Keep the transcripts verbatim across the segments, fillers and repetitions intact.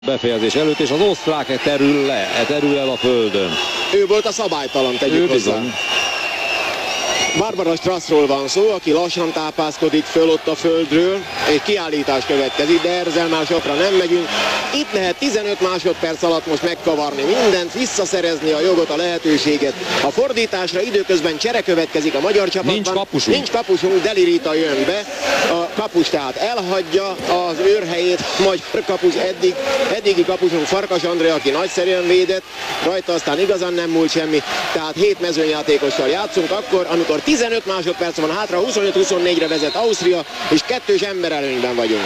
Befejezés előtt, és az osztrák terül le, terül el a földön. Ő volt a szabálytalan, tegyük ő hozzá. Bizony. Barbara Strassról van szó, aki lassan tápászkodik föl ott a földről. Egy kiállítás következik, de ezzel már sokra nem megyünk. Itt lehet tizenöt másodperc alatt most megkavarni mindent, visszaszerezni a jogot, a lehetőséget. A fordításra időközben csere következik a magyar csapatban. Nincs kapusunk. Nincs kapusunk, Deli Rita jön be. A kapus tehát elhagyja az őrhelyét, a magyar kapus eddig, eddigi kapusunk Farkas Andrea, aki nagyszerűen védett. Rajta aztán igazán nem múlt semmi. Tehát hét mezőnyjátékossal játszunk akkor, amikor tizenöt másodperc van hátra, huszonöt huszonnégyre vezet Ausztria, és kettős emberelőnyben vagyunk.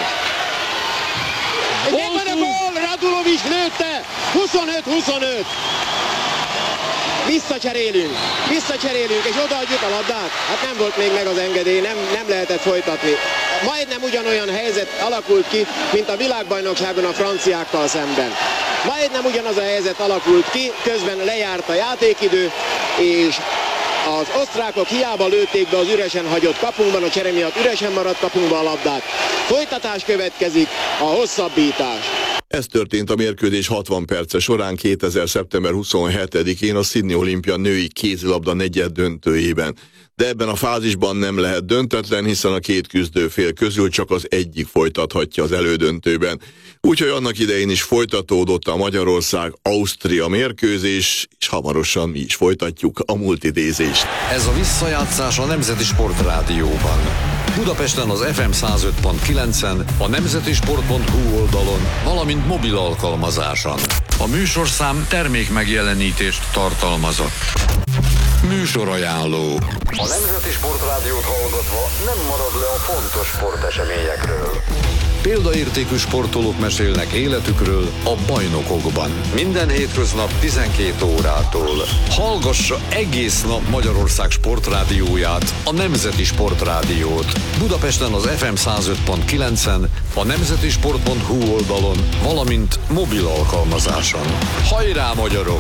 Megvan a gól, Radulovics lőtte, huszonöt huszonöt. Visszacserélünk, visszacserélünk, és odaadjuk a labdát. Hát nem volt még meg az engedély, nem, nem lehetett folytatni. Majdnem ugyanolyan helyzet alakult ki, mint a világbajnokságon a franciákkal szemben. Majdnem ugyanaz a helyzet alakult ki, közben lejárt a játékidő, és az osztrákok hiába lőtték be az üresen hagyott kapunkban, a csere miatt üresen maradt kapunkban a labdát. Folytatás következik, a hosszabbítás. Ez történt a mérkőzés hatvan perce során kétezer. szeptember huszonhetedikén a Sydney Olimpia női kézilabda negyed döntőjében. De ebben a fázisban nem lehet döntetlen, hiszen a két küzdőfél közül csak az egyik folytathatja az elődöntőben. Úgyhogy annak idején is folytatódott a Magyarország-Ausztria mérkőzés, és hamarosan mi is folytatjuk a multidézést. Ez a visszajátszás a Nemzeti Sport Rádióban. Budapesten az ef em száz öt pont kilencen, a nemzetisport pont hu oldalon, valamint mobil alkalmazáson. A műsorszám termékmegjelenítést tartalmazott. Műsorajánló. A Nemzeti Sport Rádiót hallgatva nem marad le a fontos sporteseményekről. Példaértékű sportolók mesélnek életükről a bajnokokban. Minden hétköznap tizenkét órától. Hallgassa egész nap Magyarország sportrádióját, a Nemzeti Sport Rádiót. Budapesten az ef em száz öt pont kilencen, a nemzetisport pont hu oldalon, valamint mobil alkalmazáson. Hajrá, magyarok!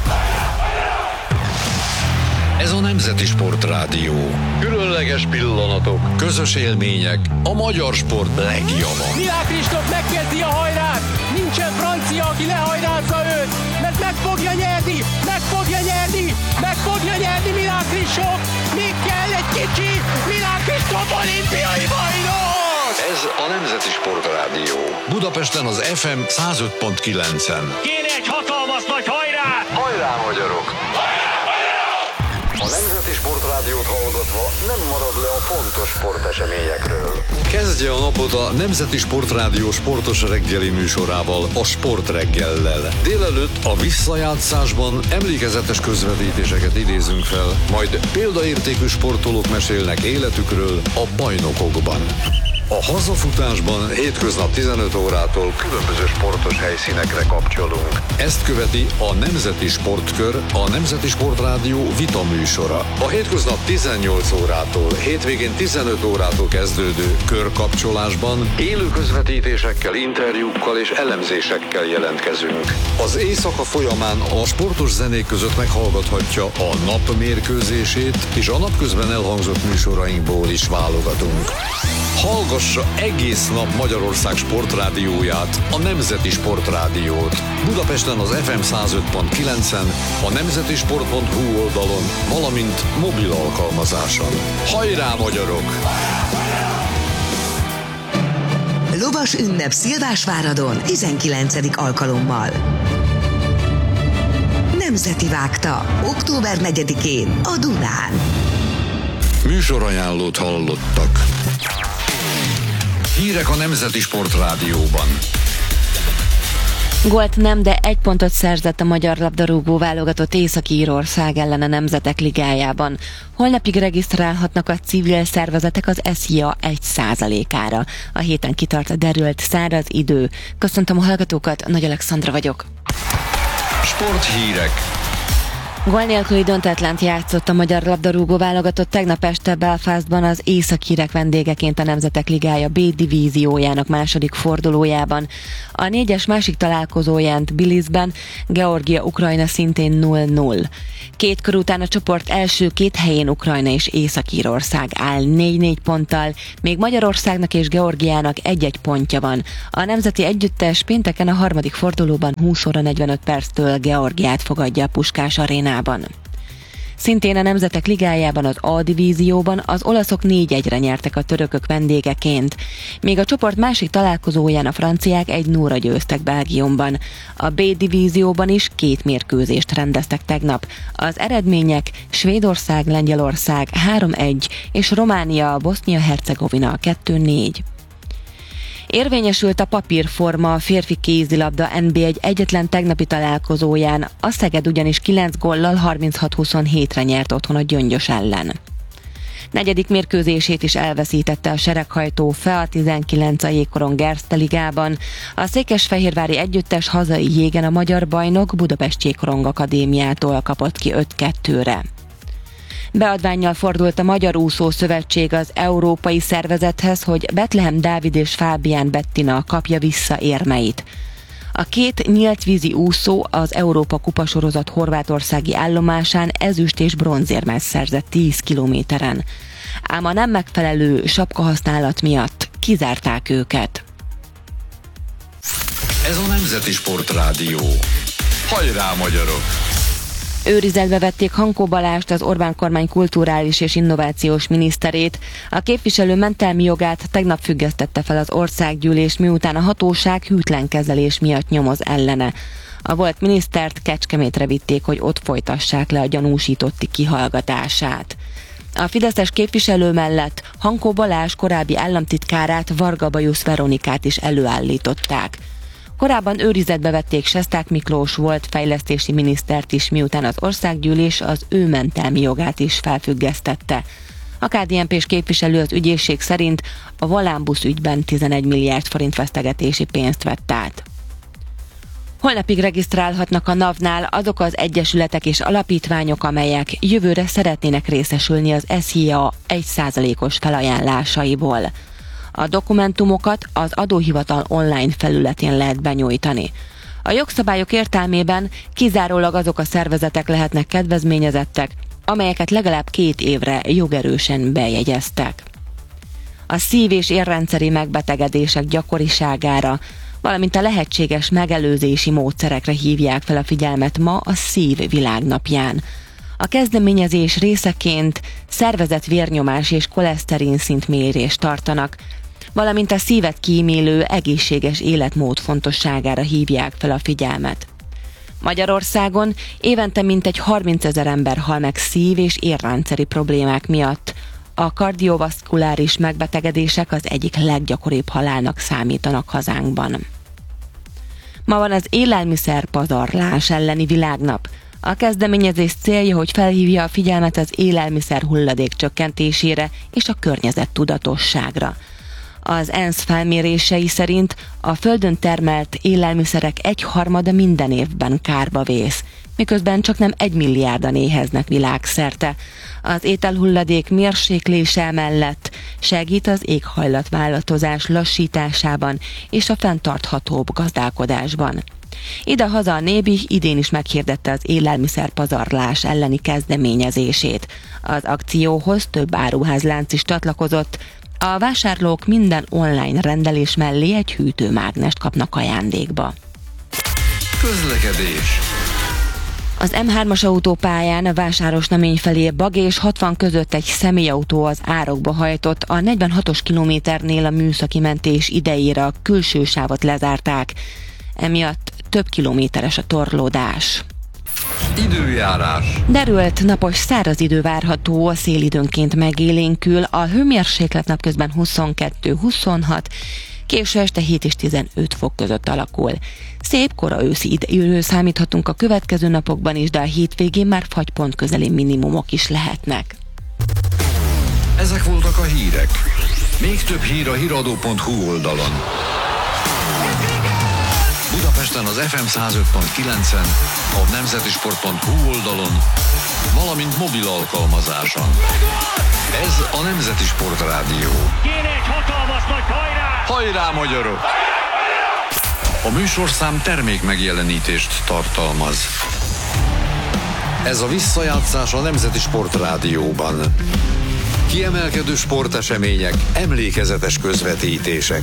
Ez a Nemzeti Sport Rádió. Különleges pillanatok, közös élmények, a magyar sport legjava. Milák Kristóf megkezdi a hajrát! Nincsen francia, aki lehajrázza őt! Mert meg fogja nyerni! Meg fogja nyerni! Meg fogja nyerni Milák Kristóf! Még kell egy kicsi! Milák Kristóf olimpiai bajnok! Ez a Nemzeti Sport Rádió. Budapesten az ef em száz öt pont kilencen. Kéne egy hatalmas nagy hajrát! Hajrá, magyarok! A Nemzeti Sport Rádiót hallgatva nem marad le a fontos sporteseményekről. Kezdje a napot a Nemzeti Sport Rádió sportos reggeli műsorával, a Sport reggellel. Délelőtt a visszajátszásban emlékezetes közvetítéseket idézünk fel, majd példaértékű sportolók mesélnek életükről a bajnokokban. A hazafutásban hétköznap tizenöt órától különböző sportos helyszínekre kapcsolunk. Ezt követi a Nemzeti Sportkör, a Nemzeti Sport Rádió vita műsora. A hétköznap tizennyolc órától, hétvégén tizenöt órától kezdődő körkapcsolásban élő közvetítésekkel, interjúkkal és elemzésekkel jelentkezünk. Az éjszaka folyamán a sportos zenék között meghallgathatja a nap mérkőzését, és a napközben elhangzott műsorainkból is válogatunk. Hallgassa egész nap Magyarország sportrádióját, a Nemzeti Sport Rádiót. Budapesten az ef em száz öt pont kilencen, a nemzetisport pont hu oldalon, valamint mobil alkalmazáson. Hajrá, magyarok! Lovas ünnep Szilvásváradon tizenkilencedik alkalommal. Nemzeti Vágta, október negyedikén a Dunán. Műsorajánlót hallottak. Hírek a Nemzeti Sport Rádióban. Gólt nem, de egy pontot szerzett a magyar labdarúgó válogatott Észak-Írország ellen a Nemzetek Ligájában. Holnapig regisztrálhatnak a civil szervezetek az es zé á egy százalékára. A héten kitart a derült száraz idő. Köszöntöm a hallgatókat, Nagy Alexandra vagyok. Sporthírek. Gól nélküli döntetlent játszott a magyar labdarúgó válogatott tegnap este Belfastban az észak-írek vendégeként a Nemzetek Ligája B divíziójának második fordulójában. A négyes másik találkozóján Tbilisben Georgia-Ukrajna szintén nulla nulla. Két kör után a csoport első két helyén Ukrajna és Észak-Írország áll négy négy ponttal, még Magyarországnak és Georgiának egy-egy pontja van. A nemzeti együttes pénteken a harmadik fordulóban húsz óra negyvenöt perctől Georgiát fogadja a Puskás arénában. Szintén a Nemzetek Ligájában az A divízióban az olaszok négy egyre nyertek a törökök vendégeként, még a csoport másik találkozóján a franciák egy nulla győztek Belgiumban. A B divízióban is két mérkőzést rendeztek tegnap. Az eredmények Svédország, Lengyelország három egy és Románia, Bosznia-Hercegovina kettő négy. Érvényesült a papírforma a férfi kézilabda en bé egy egyetlen tegnapi találkozóján, a Szeged ugyanis kilenc góllal harminchat huszonhétre nyert otthon a Gyöngyös ellen. Negyedik mérkőzését is elveszítette a sereghajtó FEA tizenkilenc a jégkorong Erste Ligában. A székesfehérvári együttes hazai jégen a magyar bajnok Budapest Jégkorong Akadémiától kapott ki öt kettőre. Beadvánnyal fordult a Magyar Úszó Szövetség az európai szervezethez, hogy Betlehem Dávid és Fábián Bettina kapja vissza érmeit. A két nyíltvízi úszó az Európa kupasorozat horvátországi állomásán ezüst és bronzérmet szerzett tíz kilométeren. Ám a nem megfelelő sapkahasználat miatt kizárták őket. Ez a Nemzeti Sportrádió. Hajrá, magyarok! Őrizetbe vették Hankó Balást, az Orbán kormány kulturális és innovációs miniszterét. A képviselő mentelmi jogát tegnap függesztette fel az országgyűlés, miután a hatóság hűtlen kezelés miatt nyomoz ellene. A volt minisztert Kecskemétre vitték, hogy ott folytassák le a gyanúsítotti kihallgatását. A fideszes képviselő mellett Hankó Balázs korábbi államtitkárát, Varga Bajusz Veronikát is előállították. Korábban őrizetbe vették Sesták Miklós volt fejlesztési minisztert is, miután az országgyűlés az ő mentelmi jogát is felfüggesztette. A ká dé en pés képviselő az ügyészség szerint a Volánbusz ügyben tizenegy milliárd forint vesztegetési pénzt vett át. Holnapig regisztrálhatnak a NAV-nál azok az egyesületek és alapítványok, amelyek jövőre szeretnének részesülni az es zé á egy százalékos felajánlásaiból. A dokumentumokat az adóhivatal online felületén lehet benyújtani. A jogszabályok értelmében kizárólag azok a szervezetek lehetnek kedvezményezettek, amelyeket legalább két évre jogerősen bejegyeztek. A szív- és érrendszeri megbetegedések gyakoriságára, valamint a lehetséges megelőzési módszerekre hívják fel a figyelmet ma a Szív Világnapján. A kezdeményezés részeként szervezett vérnyomás és koleszterin szintmérést tartanak, valamint a szívet kímélő egészséges életmód fontosságára hívják fel a figyelmet. Magyarországon évente mintegy harmincezer ember hal meg szív- és érrendszeri problémák miatt. A kardiovaszkuláris megbetegedések az egyik leggyakoribb halálnak számítanak hazánkban. Ma van az élelmiszer pazarlás elleni világnap. A kezdeményezés célja, hogy felhívja a figyelmet az élelmiszer hulladék csökkentésére és a környezettudatosságra. Az ENSZ felmérései szerint a földön termelt élelmiszerek egyharmada minden évben kárba vész, miközben csak nem egy milliárdan éheznek világszerte. Az ételhulladék mérséklése mellett segít az éghajlatváltozás lassításában és a fenntarthatóbb gazdálkodásban. Idehaza a Nébi idén is meghirdette az élelmiszer pazarlás elleni kezdeményezését. Az akcióhoz több áruházlánc is csatlakozott. A vásárlók minden online rendelés mellé egy hűtőmágnest kapnak ajándékba. Közlekedés. Az em hármas autópályán a Vásárosnamény felé Bag és hatvan között egy személyautó az árokba hajtott, a negyvenhatos kilométernél a műszaki mentés idejére a külső sávot lezárták. Emiatt több kilométeres a torlódás. Időjárás. Derült, napos, száraz idő várható, a szél időnként megélénkül, a hőmérséklet napközben huszonkettő huszonhat, késő este hét és tizenöt fok között alakul. Szép kora őszi időről számíthatunk a következő napokban is, de a hétvégén már fagypont közeli minimumok is lehetnek. Ezek voltak a hírek. Még több hír a híradó pont hu oldalon. Budapesten az ef em száz öt pont kilencen, a nemzetisport pont hu oldalon, valamint mobil alkalmazáson. Ez a Nemzeti Sport Rádió. Kéne egy hatalmas nagy hajrá! Hajrá, magyarok! A műsorszám termék megjelenítést tartalmaz. Ez a visszajátszás a Nemzeti Sport Rádióban. Kiemelkedő sportesemények, emlékezetes közvetítések.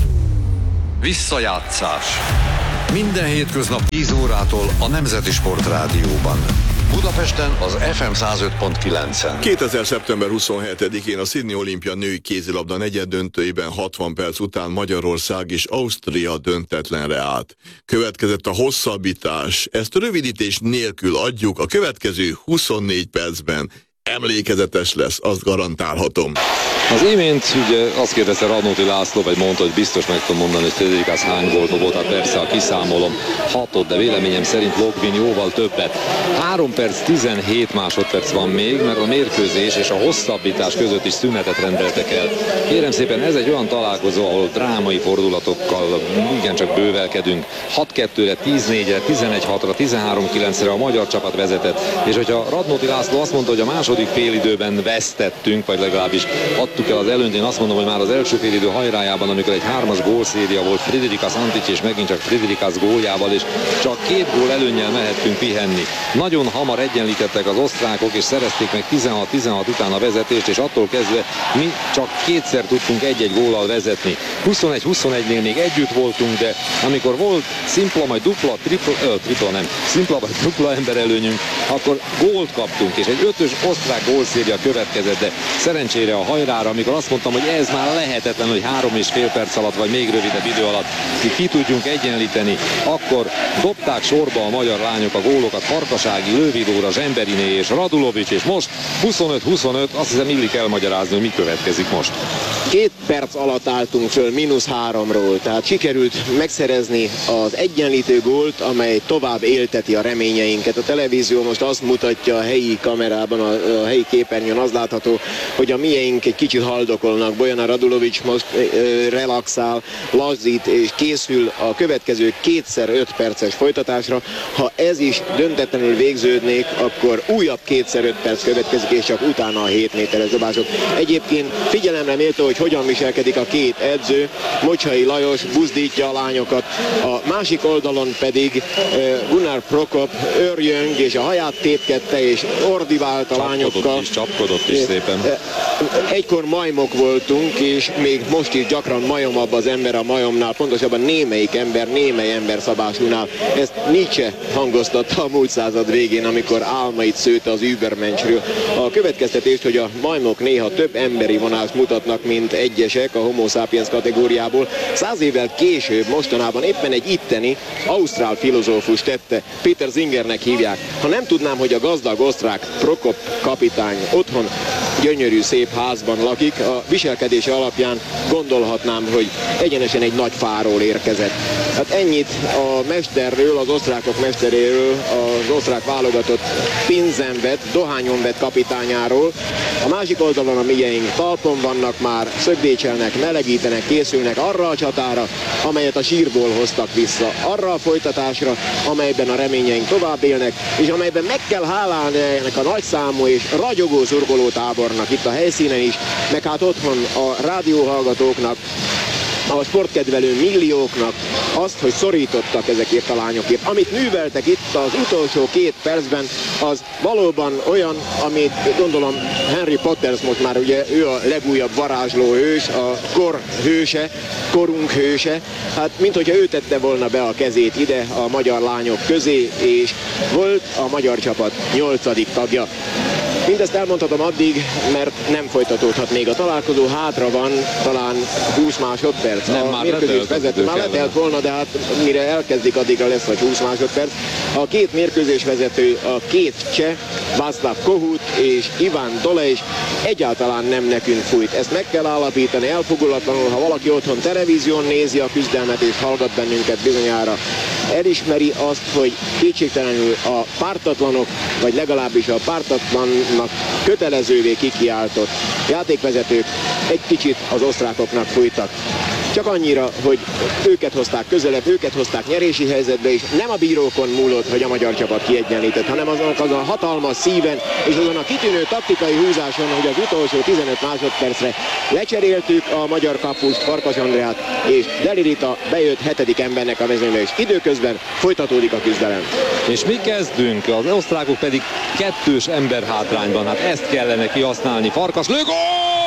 Visszajátszás. Minden hétköznap tíz órától a Nemzeti Sport Rádióban. Budapesten az ef em száz öt pont kilencen. kétezer. szeptember huszonhetedikén a Sydney Olimpia női kézilabda negyeddöntőiben hatvan perc után Magyarország és Ausztria döntetlenre állt. Következett a hosszabbítás. Ezt rövidítés nélkül adjuk, a következő huszonnégy percben emlékezetes lesz, azt garantálhatom. Az imént ugye azt kérdezte Radnóti László, vagy mondta, hogy biztos meg tudom mondani, hogy Frederikas hány gólt dobott, hát persze, ha kiszámolom, hatot, de véleményem szerint Logvin jóval többet. három perc tizenhét másodperc van még, mert a mérkőzés és a hosszabbítás között is szünetet rendeltek el. Kérem szépen, ez egy olyan találkozó, ahol drámai fordulatokkal igencsak bővelkedünk. hat kettőre, tíz négyre, tizenegy hatra, tizenhárom kilencre a magyar csapat vezetett, és hogyha Radnóti László azt mondta, hogy a második félidőben vesztettünk, vagy legalábbis adtuk el az előnyt, én azt mondom, hogy már az első félidő hajrájában, amikor egy hármas gólszéria volt Friderikas Antics és megint csak Friderikas góljával, és csak két gól előnnyel mehettünk pihenni. Nagyon hamar egyenlítettek az osztrákok, és szerezték meg tizenhat tizenhat után a vezetést, és attól kezdve mi csak kétszer tudtunk egy-egy góllal vezetni. huszonegy huszonegynél még együtt voltunk, de amikor volt szimpla, majd dupla, tripla, ö, tripla nem, szimpla vagy dupla ember előnyünk, akkor gólt kaptunk, és egy ötös osztrák gólszéria következett, de szerencsére a hajrára, amikor azt mondtam, hogy ez már lehetetlen, hogy három és fél perc alatt, vagy még rövidebb idő alatt ki, ki tudjunk egyenlíteni, akkor dobták sorba a magyar lányok a gólokat, Farkasági, Lövidóra, Zsemberiné és Radulovics, és most huszonöt huszonöt, azt hiszem illik elmagyarázni, hogy mi következik most. Két perc alatt álltunk föl mínusz háromról, tehát sikerült megszerezni az egyenlítő gólt, amely tovább élteti a reményeinket. A televízió most azt mutatja a helyi kamerában, a, a helyi képernyőn az látható, hogy a mieink egy kicsit haldokolnak. Bojana Radulovics most ö, relaxál, lazzít és készül a következő kétszer öt perces folytatásra. Ha ez is döntetlenül végződnék, akkor újabb kétszer öt perc következik, és csak utána a hét méteres dobások. Egyébként figyelemre méltó, hogy hogyan viselkedik a két edző. Mocsai Lajos buzdítja a lányokat, a másik oldalon pedig Gunnar Prokop örjöng, és a haját tépkedte, és ordivált a lányokkal. Is, csapkodott is szépen. Egykor majmok voltunk, és még most is gyakran majomabb az ember a majomnál, pontosabban némelyik ember, némely ember szabásúnál. Ezt Nietzsche hangoztatta a múlt század végén, amikor álmait szőtte az Übermenschről. A következtetést, hogy a majmok néha több emberi vonást mutatnak, mint egyesek a Homo sapiens kategóriából. Száz évvel később, mostanában éppen egy itteni ausztrál filozófus tette, Peter Zingernek hívják. Ha nem tudnám, hogy a gazdag osztrák Prokop kapitány otthon gyönyörű szép házban lakik, a viselkedése alapján gondolhatnám, hogy egyenesen egy nagy fáról érkezett. Hát ennyit a mesterről, az osztrákok mesteréről, az osztrák válogatott Pinzenvet, dohányonvet kapitányáról. A másik oldalon a mieink talpon vannak már, szögdécselnek, melegítenek, készülnek arra a csatára, amelyet a sírból hoztak vissza, arra a folytatásra, amelyben a reményeink tovább élnek, és amelyben meg kell hálálni ennek a nagyszámú és ragyogó szurkolótábornak itt a helyszínen is, meg hát otthon a rádióhallgatóknak, a sportkedvelő millióknak azt, hogy szorítottak ezekért a lányokért. Amit műveltek itt az utolsó két percben, az valóban olyan, amit gondolom Harry Potter, most már ugye ő a legújabb varázsló hős, a kor hőse, korunk hőse, hát mint hogyha ő tette volna be a kezét ide a magyar lányok közé, és volt a magyar csapat nyolcadik tagja. Mindezt elmondhatom addig, mert nem folytatódhat még a találkozó, hátra van talán húsz másodperc. Nem, a már mérkőzés vezető már letelt volna, de hát mire elkezdik, addigra lesz vagy húsz másodperc. A két mérkőzés vezető, a két cseh, Václav Kohut és Iván Dolejs egyáltalán nem nekünk fújt. Ezt meg kell állapítani elfogulatlanul, ha valaki otthon televízión nézi a küzdelmet és hallgat bennünket, bizonyára elismeri azt, hogy kétségtelenül a pártatlanok, vagy legalábbis a pártatlannak kötelezővé kikiáltott játékvezetők egy kicsit az osztrákoknak fújtak. csak annyira, hogy őket hozták közelebb, őket hozták nyerési helyzetbe, és nem a bírókon múlott, hogy a magyar csapat kiegyenlített, hanem azon az a hatalmas szíven, és azon a kitűnő taktikai húzáson, hogy az utolsó tizenöt másodpercre lecseréltük a magyar kapust, Farkas Andreát, és Deli Rita bejött hetedik embernek a mezőnybe, és időközben folytatódik a küzdelem. És mi kezdünk, az osztrákok pedig kettős ember hátrányban, hát ezt kellene kihasználni. Farkas lő, gól!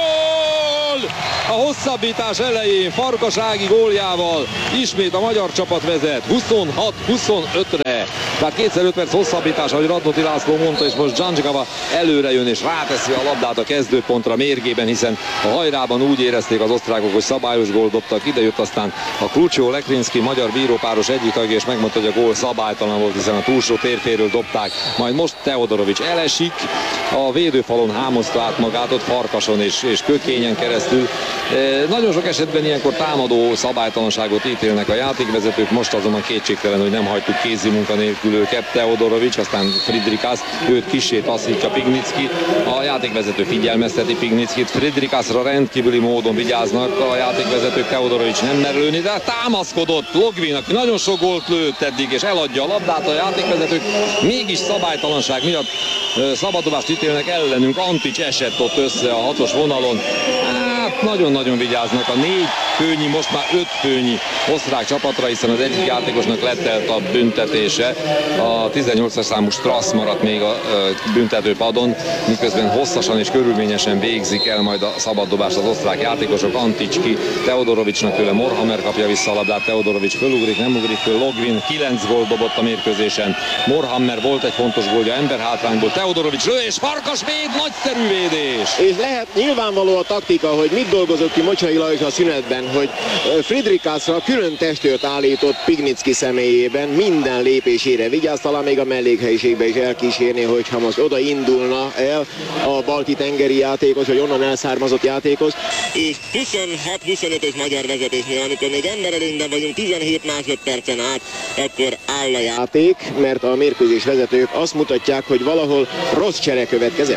A hosszabbítás elején Farkas Ági góljával ismét a magyar csapat vezet huszonhat huszonötre. Tehát kétszer öt perc hosszabbítás, ahogy Radnóti László mondta, és most Dzsandzsikava előre jön és ráteszi a labdát a kezdőpontra mérgében, hiszen a hajrában úgy érezték az osztrákok, hogy szabályos gólt dobtak. Ide jött aztán a Klucsó Lekrinszki magyar bírópáros egyik tagja, és megmondta, hogy a gól szabálytalan volt, hiszen a túlsó térféről dobták. Majd most Teodorovics elesik, a védőfalon hámozta át magát ott Farkason és, és Kökényen keresztül. E, nagyon sok esetben ilyenkor támadó szabálytalanságot ítélnek a játékvezetők, most azonban kétségtelen, hogy nem hagytuk kézi munka nélkül őket. Teodorovics, aztán Friedrichs, őt kissé taszítja Pignicki, a játékvezető figyelmezteti Pignickit, Friedrichsra rendkívüli módon vigyáznak a játékvezetők, Teodorovics nem mer lőni, de támaszkodott Logvin, aki nagyon sok gólt lőtt eddig, és eladja a labdát a játékvezetők, mégis szabálytalanság miatt szabaddobást ítélnek ellenünk. Antics esett ott össze a hatos vonalon. Hát nagyon-nagyon vigyáznak a négy főnyi, most már öt főnyi osztrák csapatra, hiszen az egyik játékosnak letelt a büntetése. A tizennyolcas számú Strass maradt még a büntetőpadon, miközben hosszasan és körülményesen végzik el majd a szabaddobást az osztrák játékosok. Antics ki, Teodorovicsnak tőle Morhammer kapja vissza a labdát, Teodorovics fölugrik, nem ugrik föl, Logvin kilenc gólt dobott a mérkőzésen. Morhammer volt egy fontos gólja emberhátrányból, Teodorovics lő, és Farkas véd, nagyszerű védés! És lehet nyilvánvaló a taktika, hogy mit dolgozott ki Mocsai Lajos a szünetben, hogy Friedrichsra külön testőrt állított Pignicki személyében, minden lépésére vigyáz, talán még a mellékhelyiségbe is elkísérni, hogyha most oda indulna el a balti tengeri játékos, vagy onnan elszármazott játékos. És huszonhat huszonötös magyar vezetésnél, amikor még emberelőnyben vagyunk tizenhét másodpercen át, akkor áll a játék, mert a mérkőzés vezetők azt mutatják, hogy valahol rossz csere következett.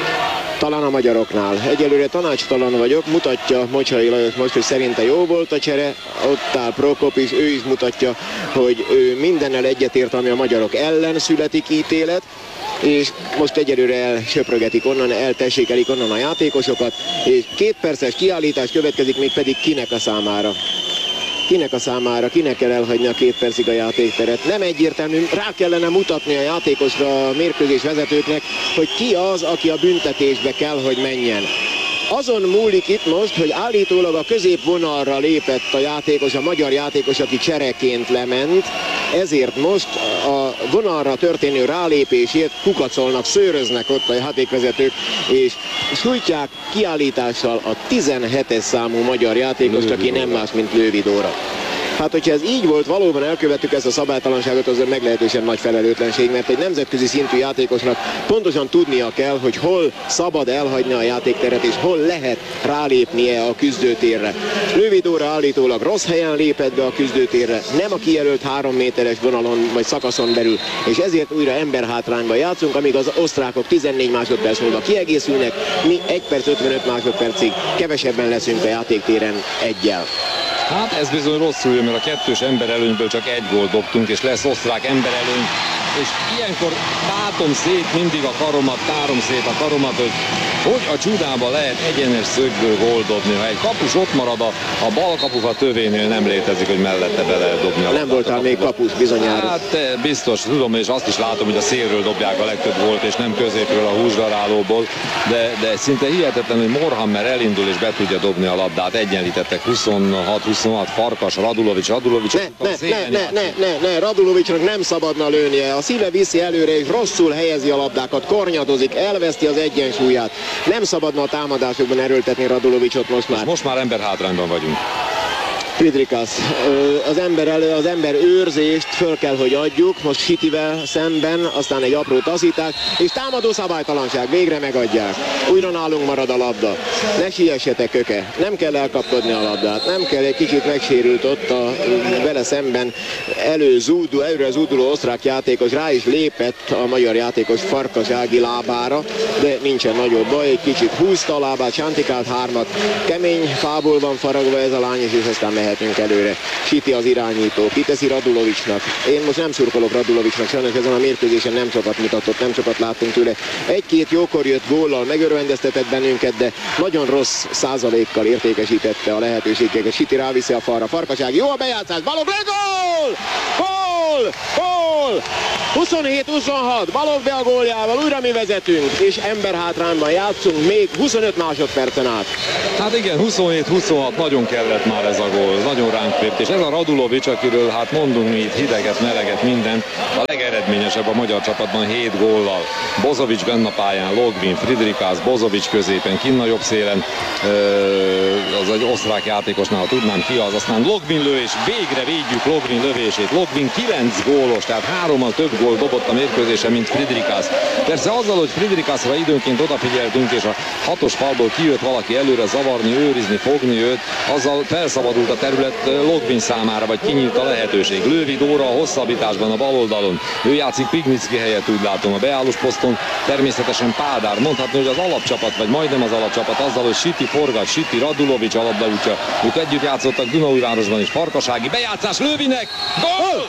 Talán a magyaroknál. Egyelőre tanácstalan vagyok, mutatja Mocsai Lajos most, hogy szerinte jó volt a csere, ott áll Prokop is, ő is mutatja, hogy ő mindennel egyetért, ami a magyarok ellen születik ítélet, és most egyelőre elsöprögetik onnan, eltessékelik onnan a játékosokat, és két perces kiállítás következik, még pedig kinek a számára. Kinek a számára, kinek kell elhagyni a két percig a játékteret. Nem egyértelmű, rá kellene mutatni a játékosra, a mérkőzés vezetőknek, hogy ki az, aki a büntetésbe kell, hogy menjen. Azon múlik itt most, hogy állítólag a középvonalra lépett a játékos, a magyar játékos, aki csereként lement, ezért most a vonalra történő rálépésért kukacolnak, szőröznek ott a játékvezetők, és sújtják kiállítással a tizenhetes számú magyar játékost, aki nem más, mint Lővi Dóra. Hát, hogyha ez így volt, valóban elkövettük ezt a szabálytalanságot, az meglehetősen nagy felelőtlenség, mert egy nemzetközi szintű játékosnak pontosan tudnia kell, hogy hol szabad elhagyni a játékteret, és hol lehet rálépnie a küzdőtérre. Lővi Dóra állítólag rossz helyen lépett be a küzdőtérre, nem a kijelölt három méteres vonalon vagy szakaszon belül, és ezért újra emberhátrányban játszunk, amíg az osztrákok tizennégy másodperc múlva kiegészülnek, mi egy perc ötvenöt másodpercig kevesebben leszünk a játéktéren egyel. Hát ez bizony rosszul jön, mert a kettős emberelőnyből csak egy gólt dobtunk, és lesz osztrák emberelőny, és ilyenkor tátom szét mindig a karomat, tárom szét a karomat, hogy hogy a csudába lehet egyenes szögből gólt dobni. Ha egy kapus ott marad a, a bal kapufa tövénél, nem létezik, hogy mellette be lehet dobni. A nem voltál még kapus bizonyára. Hát biztos, tudom, és azt is látom, hogy a szélről dobják a legtöbb gólt, és nem középről a húsdarálóból, de, de szinte hihetetlen, hogy Morhammer elindul és be tudja dobni a labdát. Egyenlítettek huszonhat huszonhat, Farkas, Radulovics, Radulovics. Ne, ne, ne, ne, ne, ne, ne, Radulovicsnak nem szabadna lőnie. A szíve viszi előre, és rosszul helyezi a labdákat, kornyadozik, elveszti az egyensúlyát. Nem szabadna a támadásokban erőltetni Radulovicsot most már. És most már emberhátrányban vagyunk. Friedrichs, az ember elő, az ember őrzést föl kell, hogy adjuk, most Sitivel szemben, aztán egy apró taszítás, és támadó szabálytalanság, végre megadják. Újra nálunk marad a labda. Ne siessetek, Köke, nem kell elkapkodni a labdát, nem kell, egy kicsit megsérült ott a vele szemben előzúdul, előre zúduló osztrák játékos, rá is lépett a magyar játékos Farkas Ági lábára, de nincsen nagyobb baj, egy kicsit húzta a lábát, sántikált hármat, kemény fából van faragva ez a lány, és aztán mehetünk előre. Siti az irányító, kiteszi Radulovicsnak. Én most nem szurkolok Radulovicsnak, sajnos ezen a mérkőzésen nem sokat mutatott, nem sokat láttunk tőle. Egy-két jókor jött góllal, megörvendeztetett bennünket, de nagyon rossz százalékkal értékesítette a lehetőségeket. Siti ráviszi a falra, Farkas Ági, jó a bejátszás, Balogh, gól! Gól! Gól! huszonhét huszonhat, Balogh be a góljával, újra mi vezetünk, és emberhátrányban játszunk még huszonöt másodpercen át. Hát igen, huszonhét huszonhat, nagyon kellett már ez a gól, nagyon ránk lépett, és ez a Radulovics, akiről hát mondunk mi itt hideget, meleget, mindent, a legeredményesebb a magyar csapatban hét góllal. Bozovics benne a pályán, Logvin, Friedrichs, Bozovics középen, kinn a jobb szélen, az egy osztrák játékosnál, ha tudnám ki az, aztán Logvin lő, és végre védjük Logvin lövését. Logvin kilenc gólos, tehát hárommal több gól dobott a mérkőzésen, mint Friedrichs. Persze azzal, hogy Friedrichsra időnként odafigyeltünk, és a hatos falból kijött valaki előre zavarni, őrizni, fogni őt, azzal felszabadult a terület Logvin számára, vagy kinyílt a lehetőség. Lővi Dóra a hosszabbításban a bal oldalon. Ő játszik Pignicki helyett, úgy látom, a beállós poszton természetesen Pádár. Mondhatni, hogy az alapcsapat, vagy majdnem az alapcsapat, azzal, hogy Siti forgat, Siti, Radulovics a labdaútja. Ők együtt játszottak Dunaújvárosban is. Farkas Ági, bejátszás Lővinek! Gól!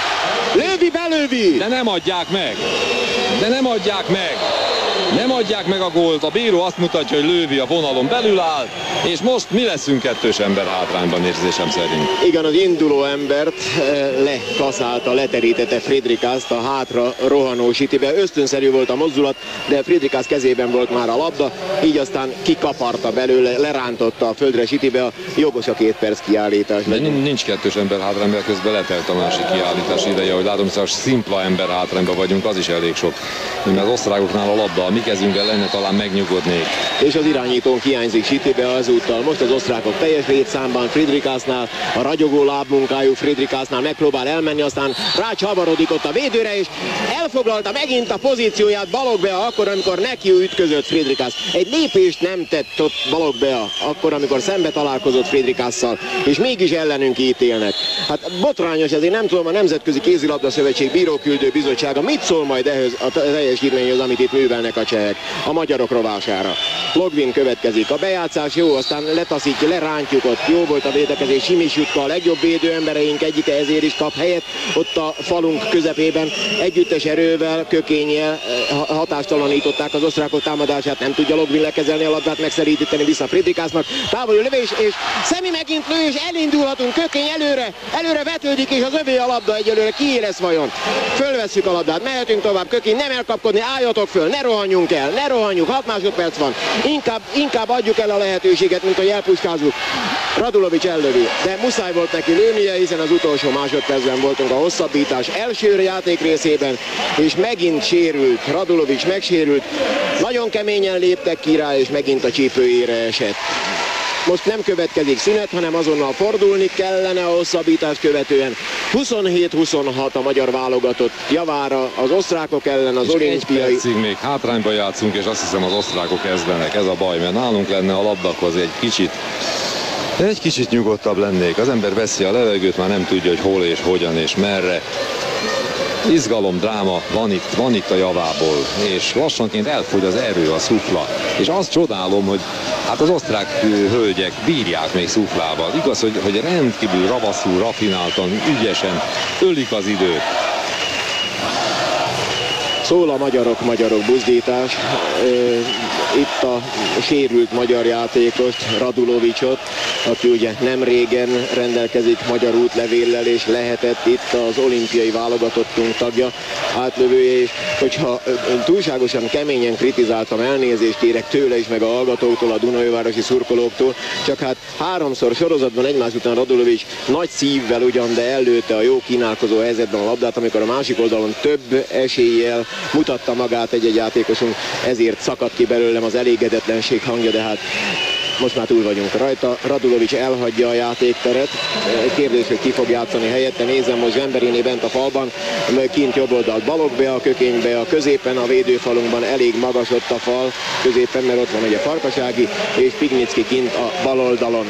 Lővi, belővi! De nem adják meg! De nem adják meg! Nem adják meg a gólt, a bíró azt mutatja, hogy Lővi a vonalon belül áll, és most mi leszünk kettős ember hátrányban érzésem szerint. Igen, az induló embert lekaszálta, leterítette Friedrichst a hátra rohanó Sitibe. Ösztönszerű volt a mozdulat, de Friedrichs kezében volt már a labda, így aztán kikaparta belőle, lerántotta a földre Sitibe, a jogos a két perc kiállítás. De nincs kettős ember hátrányban, közben letelt a másik kiállítás ideje, hogy látom, hogy szimpla ember hátrányban vagyunk, az is elég sok. Mert az osztrákoknál a labda a mi kezünkben lenne, talán megnyugodnék. És az irányítón hiányzik Sitibe azúttal. Most az osztrákok teljes létszámban, Friedrichsnál, a ragyogó lábmunkájú Friedrichsnál megpróbál elmenni, aztán rácsavarodik ott a védőre, és elfoglalta megint a pozícióját Balogh Bea, akkor, amikor neki ütközött Friedrichs. Egy lépést nem tett ott Balogh Bea, akkor, amikor szembe találkozott Friedrichsszal, és mégis ellenünk ítélnek. Hát botrányos, ezért nem tudom, a Nemzetközi Kézilabda Szövetség Bíróküldő Bizottsága mit szól majd ehhez a teljesítményhez, amit itt művelnek a csehek, a magyarok rovására. Logvin következik, a bejátszás jó, aztán letaszítja, lerántjuk ott, jó volt a védekezés, Simis Jutka, a legjobb védő embereink egyike, ezért is kap helyet ott a falunk közepében, együttes erővel, Kökénnyel hatástalanították az osztrákok támadását, nem tudja Logvin lekezelni a labdát, megszeríteni vissza Friedrichsnak, távolő lövés, és Szemi megint lő, és elindulhatunk, Kökény előre, előre vetődik, és az övé a labda egyelőre, kié lesz vajon? Fölvesszük a labdát, mehetünk tovább, Kökény, nem elkapkodni, álljatok föl, ne rohanjunk el, ne rohanjuk, hat másodperc van, inkább, inkább adjuk el a lehetőséget, mint hogy elpuskázzuk. Radulovics ellövi, de muszáj volt neki lőnie, hiszen az utolsó másodpercben voltunk a hosszabbítás első játék részében, és megint sérült, Radulovics megsérült, nagyon keményen léptek ki rá, és megint a csípőjére esett. Most nem következik szünet, hanem azonnal fordulni kellene a hosszabbítás követően. huszonhét huszonhat a magyar válogatott javára az osztrákok ellen az olimpiai. Egy percig még hátrányba játszunk, és azt hiszem az osztrákok kezdenek. Ez a baj, mert nálunk lenne a labdakhoz egy kicsit egy kicsit nyugodtabb lennék. Az ember veszi a levegőt, már nem tudja, hogy hol és hogyan és merre. Izgalom, dráma van itt, van itt a javából, és lassanként elfogy az erő, a szufla. És azt csodálom, hogy hát az osztrák hölgyek bírják még szuflával. Igaz, hogy, hogy rendkívül ravaszul, rafináltan, ügyesen ölik az időt. Szól a magyarok, magyarok buzdítás. Itt a sérült magyar játékost, Radulovicsot, aki ugye nem régen rendelkezik magyar útlevéllel, és lehetett itt az olimpiai válogatottunk tagja, átlövője, és hogyha túlságosan keményen kritizáltam, elnézést kérek tőle is, meg a hallgatóktól, a dunaújvárosi szurkolóktól, csak hát háromszor sorozatban egymás után Radulovics nagy szívvel ugyan, de ellőtte a jó kínálkozó helyzetben a labdát, amikor a másik oldalon több eséllyel mutatta magát egy-egy játékosunk, ezért szakadt ki belőlem az elégedetlenség hangja, de hát most már túl vagyunk rajta. Radulovics elhagyja a játékteret. Kérdés, hogy ki fog játszani helyette. Nézem, most Zsemberiné bent a falban, kint jobb oldalt Balogh a kökénybe, a középen a védőfalunkban elég magas ott a fal középen, mert ott van ugye Farkasági, és Pignicki kint a bal oldalon.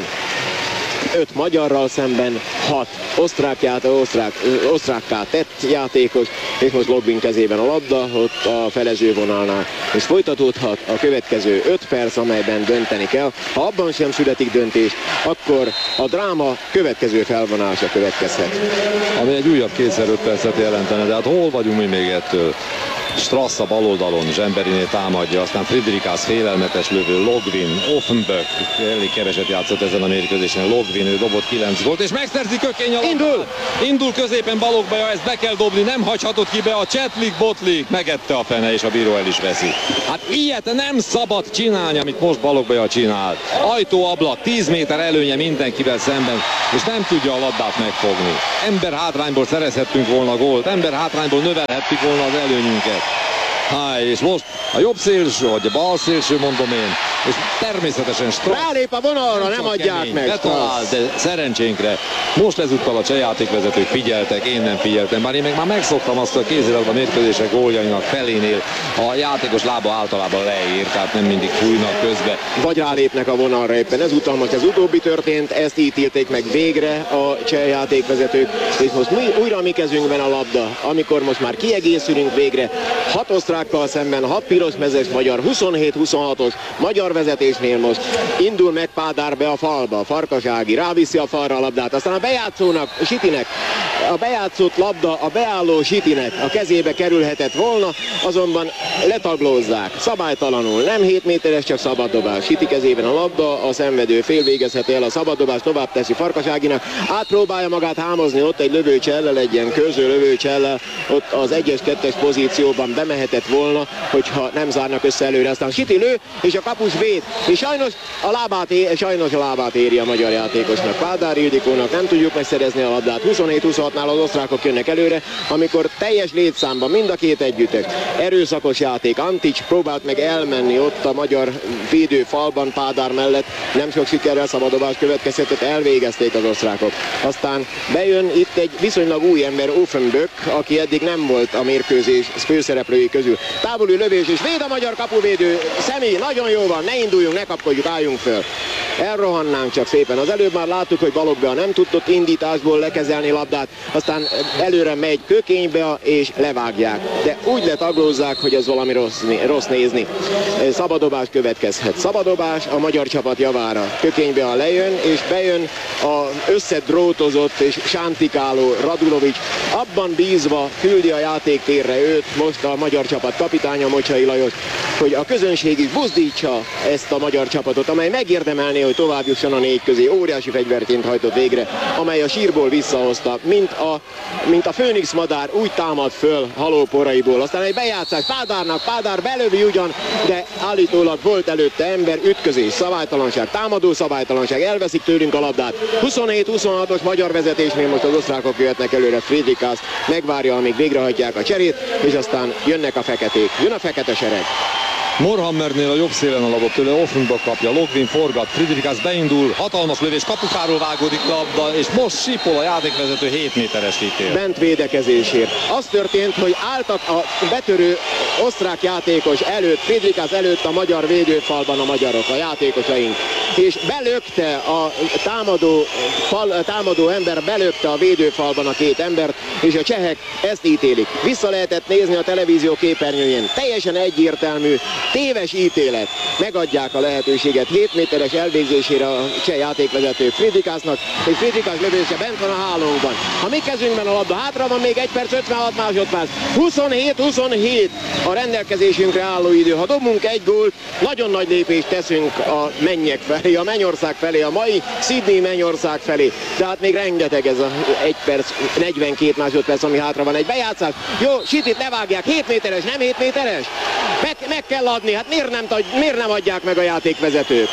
Öt magyarral szemben hat osztrák, osztrák, osztrákká tett játékos, és most Logbin kezében a labda, ott a felezővonalnál. És folytatódhat a következő öt perc, amelyben dönteni kell. Ha abban sem születik döntés, akkor a dráma következő felvonása következhet. Ami egy újabb kétszer öt percet jelentene, de hát hol vagyunk mi még ettől? Strass a baloldalon, Zsemberiné támadja, aztán Friedrichs félelmetes lövő, Logbin, Offenbach, elég keveset játszott ezen a mérkőzésen, Logbin, ő dobott kilenc gólt, és megszerzi Kökény a Indul! Indul középen Balogh, ezt be kell dobni, nem hagyhatod ki be a Csetlik, Botlik, megette a fene, és a bíró el is veszi. Hát ilyet nem szabad csinálni, amit most Balogh csinál. Ajtóablak, tíz méter előnye mindenkivel szemben, és nem tudja a labdát megfogni. Ember hátrányból szerezhettünk volna gólt, ember hátrányból növelhettük volna az előnyünket. Há, és most a jobb szélső, vagy a bal szélső, mondom én, és természetesen Strass. Rálép a vonalra, nem adják kemény, meg. Betalál, de szerencsénkre. Most ezúttal a cseh játékvezetők figyeltek, én nem figyeltem. Bár én meg már megszoktam azt, a kézilabda mérkőzések góljainak felénél a játékos lába általában leír, tehát nem mindig fújnak közbe. Vagy rálépnek a vonalra éppen. Ezúttal most ez utóbbi történt, ezt ítélték meg végre a cseh játékvezetők, és most mi, újra a mi kezünkben a labda, amikor most már kiegészülünk végre. Hat osztrákkal szemben, hat pirosmezes magyar, huszonhét huszonhatos magyar vezetésnél most indul meg Pádár be a falba, Farkasági ráviszi a falra a labdát, aztán a bejátszónak, Sitinek, a bejátszott labda a beálló Sitinek a kezébe kerülhetett volna, azonban letaglózzák, szabálytalanul, nem hét méteres, csak szabaddobás. Siti kezében a labda, a szenvedő fél végezheti el a szabaddobást, tovább teszi Farkaságinak, átpróbálja magát hámozni, ott egy lövőcsellel, egy ilyen köző lövőcsellel, ott az egyes-kettes pozícióban bemehetett volna, hogyha nem zárnak össze előre, aztán Siti lő, és a kapus véd, és sajnos a lábát, ér, sajnos a lábát éri a magyar játékosnak. Pádár Ildikónak nem tudjuk megszerezni a labdát. huszonhét huszonhatnál az osztrákok jönnek előre, amikor teljes létszámban mind a két együttes. Erőszakos játék. Antics próbált meg elmenni ott a magyar védőfalban Pádár mellett, nem sok sikerrel, szabadobás következhetett, elvégezték az osztrákok. Aztán bejön itt egy viszonylag új ember, Offenbach, aki eddig nem volt a mérkőzés főszereplői közül. Távoli lövés, és véd a magyar kapuvédő. Személy, nagyon jó van, ne induljunk, ne kapkodjuk, álljunk föl. Elrohannánk csak szépen. Az előbb már láttuk, hogy Balogh nem tudott indításból lekezelni labdát, aztán előre megy Kökénybe, és levágják. De úgy letaglózzák, hogy ez valami rossz, rossz nézni. Szabadobás következhet. Szabadobás a magyar csapat javára. Kökénybe lejön, és bejön az összedrótozott és sántikáló Radulovics. Abban bízva küldi a játéktérre őt, most a magyar csapat kapitánya Mocsai Lajos, hogy a közönség is buzdítsa ezt a magyar csapatot, amely megérdemelné, hogy tovább jusson a négy közé. Óriási fegyverként hajtott végre, amely a sírból visszahozta, mint a, mint a főnix madár úgy támad föl halóporaiból. Aztán egy bejátszás Pádárnak, Pádár belövi ugyan, de állítólag volt előtte ember, ütközés, szabálytalanság, támadó szabálytalanság, elveszik tőlünk a labdát. huszonhét huszonhatos magyar vezetésnél most az osztrákok jöhetnek előre, Friedrichs megvárja, amíg végrehajtják a cserét, és aztán jönnek a feketék. Jön a fekete sereg. Morhammernél a jobb szélen a labot tőle, Offenbach kapja, Logbin forgat, Friedrichs beindul, hatalmas lövés, kapukáról vágódik labda, és most sípol a játékvezető hét méteres ítél. Bent védekezésért. Az történt, hogy álltak a betörő osztrák játékos előtt, Friedrichs előtt a magyar védőfalban a magyarok, a játékosaink. És belökte a támadó, fal, támadó ember, belökte a védőfalban a két embert, és a csehek ezt ítélik. Vissza lehetett nézni a televízió képernyőjén. Teljesen egyértelmű, téves ítélet. Megadják a lehetőséget hét méteres elvégzésére a cseh játékvezető Friedrichsnak, és Friedrichs lövése bent van a hálónkban. A mi kezünkben a labda, hátra van még egy perc ötvenhat másodperc. huszonhét huszonhét a rendelkezésünkre álló idő. Ha dobunk egy gólt, nagyon nagy lépést teszünk a mennyek felé, a Mennyország felé, a mai Sydney Mennyország felé. De hát még rengeteg ez a egy perc, negyvenkét másodperc, ami hátra van. Egy bejátszás. Jó, Sitit levágják, hét méteres, nem hét méteres? Meg, meg kell adni, hát miért nem, miért nem adják meg a játékvezetők?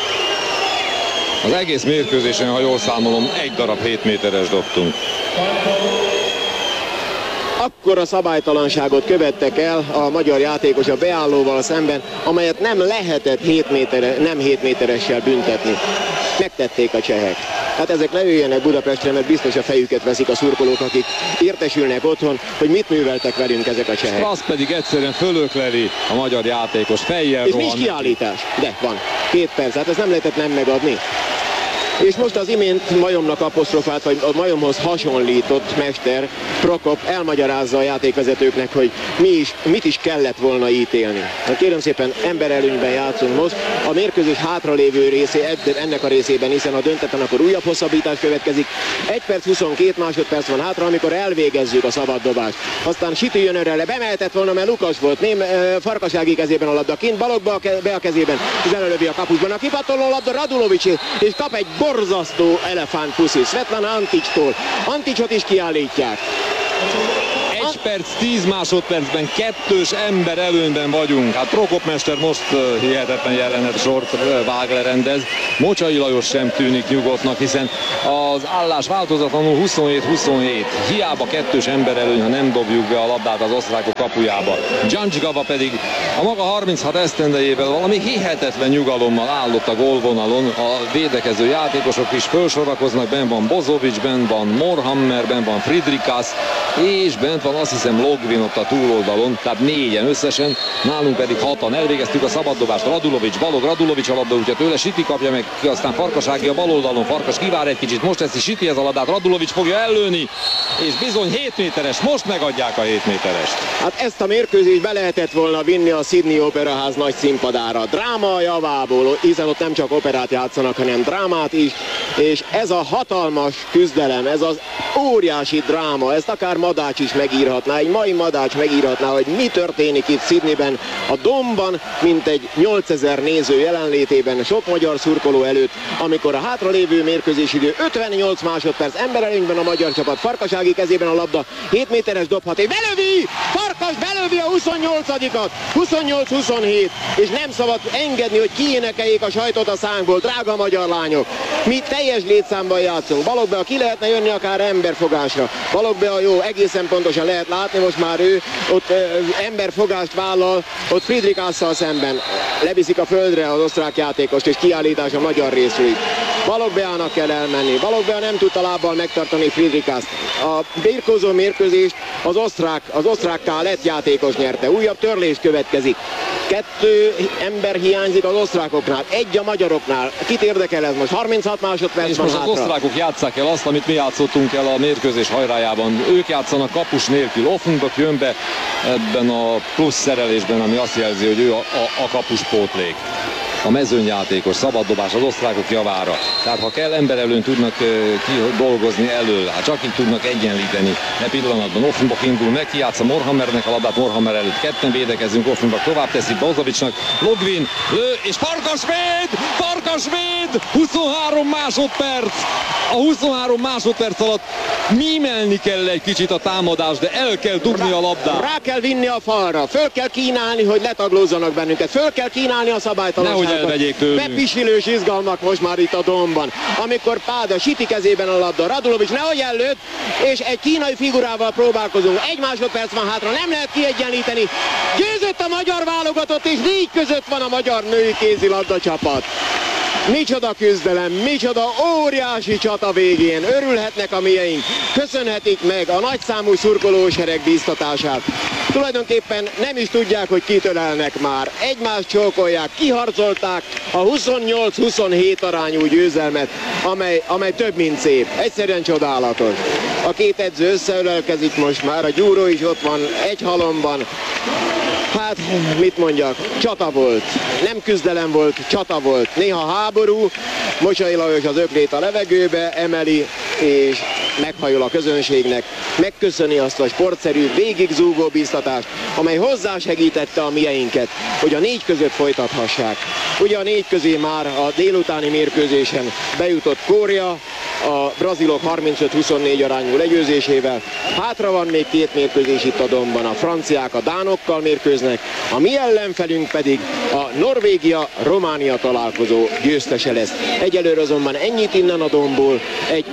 Az egész mérkőzésen, ha jól számolom, egy darab hét méteres dobtunk. akkora szabálytalanságot követtek el a magyar játékos a beállóval szemben, amelyet nem lehetett hét méter, nem hét méteressel büntetni. Megtették a csehek. Hát ezek ne jöjjenek Budapestre, mert biztos a fejüket veszik a szurkolók, akik értesülnek otthon, hogy mit műveltek velünk ezek a csehek. Az pedig egyszerűen fölökleli a magyar játékos fejjel. És nincs kiállítás. De van. Két perc. Hát ezt nem lehetett nem megadni. És most az imént majomnak apostrofált, vagy a majomhoz hasonlított mester Prokop elmagyarázza a játékvezetőknek, hogy mi is, mit is kellett volna ítélni. Hát kérem szépen, emberelőnyben játszunk most. A mérkőzés hátralévő részé, ennek a részében, hiszen a döntetlen akkor újabb hosszabbítás következik. egy perc huszonkettő másodperc van hátra, amikor elvégezzük a szabaddobást. Aztán Siti jön erre, bemehetett volna, mert Lukas volt. Ném Farkasági kezében a labda, kint Balogba be a kezében, üzenelővi a kapusban. A kipattoló labda Radulovicsé, és kap egy borzasztó elefántpuszi Svetlana Antics-tól. Anticsot is kiállítják. egy perc, tíz másodpercben kettős ember előnyben vagyunk. Hát Prokop mester most uh, hihetetlen jelenet sort uh, vág le, rendez. Mocsai Lajos sem tűnik nyugodtnak, hiszen az állás változatlanul huszonhét huszonhét. Hiába kettős ember előny, ha nem dobjuk be a labdát az osztrákok kapujába. Dzsandzsigava pedig a maga harminchat esztendejével valami hihetetlen nyugalommal állott a gólvonalon. A védekező játékosok is felsorakoznak, benn van Bozovic, benn van Morhammer, benn van Friedrichs, és bent van azt hiszem Logvin ott a túloldalon, tehát négyen összesen, nálunk pedig hatan. Elvégeztük a szabaddobást, Radulovics, Balog, Radulovics a labda, úgyhogy tőle Siti kapja meg, aztán Farkasági a bal oldalon, Farkas kivár egy kicsit, most teszi Siti ez a labdát, Radulovics fogja ellőni, és bizony hét méteres, most megadják a hét méterest. Hát ezt a mérkőzést be lehetett volna vinni a Sydney Operaház nagy színpadára. Dráma a javából, hiszen ott nem csak operát játszanak, hanem drámát is, és ez a hatalmas küzdelem, ez az óriási dráma, ezt akár Madács is megírhatná, egy mai Madács megírhatná, hogy mi történik itt Sydneyben, a Domban, mint egy nyolcezer néző jelenlétében, sok magyar szurkoló előtt, amikor a hátralévő mérkőzésidő ötvennyolc másodperc, emberelőnyben a magyar csapat, Farkasági kezében a labda, hét méteres dobhat, és belövi! Farkas belövi a huszonnyolcadikat, huszonnyolc huszonhét, és nem szabad engedni, hogy kiénekeljék a sajtot a szánkból, drága magyar lányok. Mi teljes létszámban játszunk, Balogba ki lehetne jönni akár emberfogásra, Balogba jó, egészen pontosan lehet látni, most már ő ott ö, emberfogást vállal, ott Friedrichs-szal szemben leviszik a földre az osztrák játékost, és kiállítás a magyar részről. Balogbeának kell elmenni, Balogbea nem tudta lábbal megtartani Friedrichst. A birkózó mérkőzést az osztrák, az osztrákká lett játékos nyerte, újabb törlés következik. Kettő ember hiányzik az osztrákoknál, egy a magyaroknál. Kit érdekel ez most? harminchat másodperc és van most hátra. az osztrákok játsszák el azt, amit mi játszottunk el a mérkőzés hajrájában. Ők játszanak kapus nélkül. Offenbach jön be ebben a plusz szerelésben, ami azt jelzi, hogy ő a, a, a kapuspótlék. A mezőnyjátékos szabaddobás az osztrákok javára. Tehát ha kell, emberelőn tudnak uh, dolgozni elől, hát csak így tudnak egyenlíteni. E pillanatban Offenbach indul meg, kijátsza Morhammernek a labdát, Morhammer előtt ketten védekezünk, Offenbach tovább teszi Bozovicsnak, Logvin lő, és Farkas véd! Farkas véd! huszonhárom másodperc! A huszonhárom másodperc alatt mímelni kell egy kicsit a támadást, de el kell dugni a labdát. Rá kell vinni a falra, föl kell kínálni, hogy letaglózzanak bennünket, föl kell kínálni a szabálytalanságot. Elvegyék tőlünk. Bepisilős izgalmak most már itt a Domban. Amikor Páda Siti kezében a labda, Radulovics nehogy előtt, és egy kínai figurával próbálkozunk. Egy másodperc van hátra, nem lehet kiegyenlíteni. Győzött a magyar válogatott, és négy között van a magyar női kézilabda csapat. Micsoda küzdelem, micsoda óriási csata végén. Örülhetnek a mieink, köszönhetik meg a nagyszámú szurkolósereg bíztatását. Tulajdonképpen nem is tudják, hogy kit ölelnek már. Egymást csókolják, kiharcolták a huszonnyolc huszonhét arányú győzelmet, amely, amely több mint szép. Egyszerűen csodálatos. A két edző összeölelkezik most már, a Gyúró is ott van, egy halomban. Hát, mit mondjak, csata volt. Nem küzdelem volt, csata volt. Néha háború, Mocsai Lajos az öklét a levegőbe emeli, és meghajol a közönségnek, megköszöni azt a sportszerű, végigzúgó bíztatást, amely hozzásegítette a mieinket, hogy a négy között folytathassák. Ugye a négy közé már a délutáni mérkőzésen bejutott Kórea, a brazilok harmincöt huszonnégy arányú legyőzésével. Hátra van még két mérkőzés itt a Domban, a franciák a dánokkal mérkőznek, a mi ellenfelünk pedig a Norvégia-Románia találkozó győztese lesz. Egyelőre azonban ennyit innen a Domból, egy fantasztikus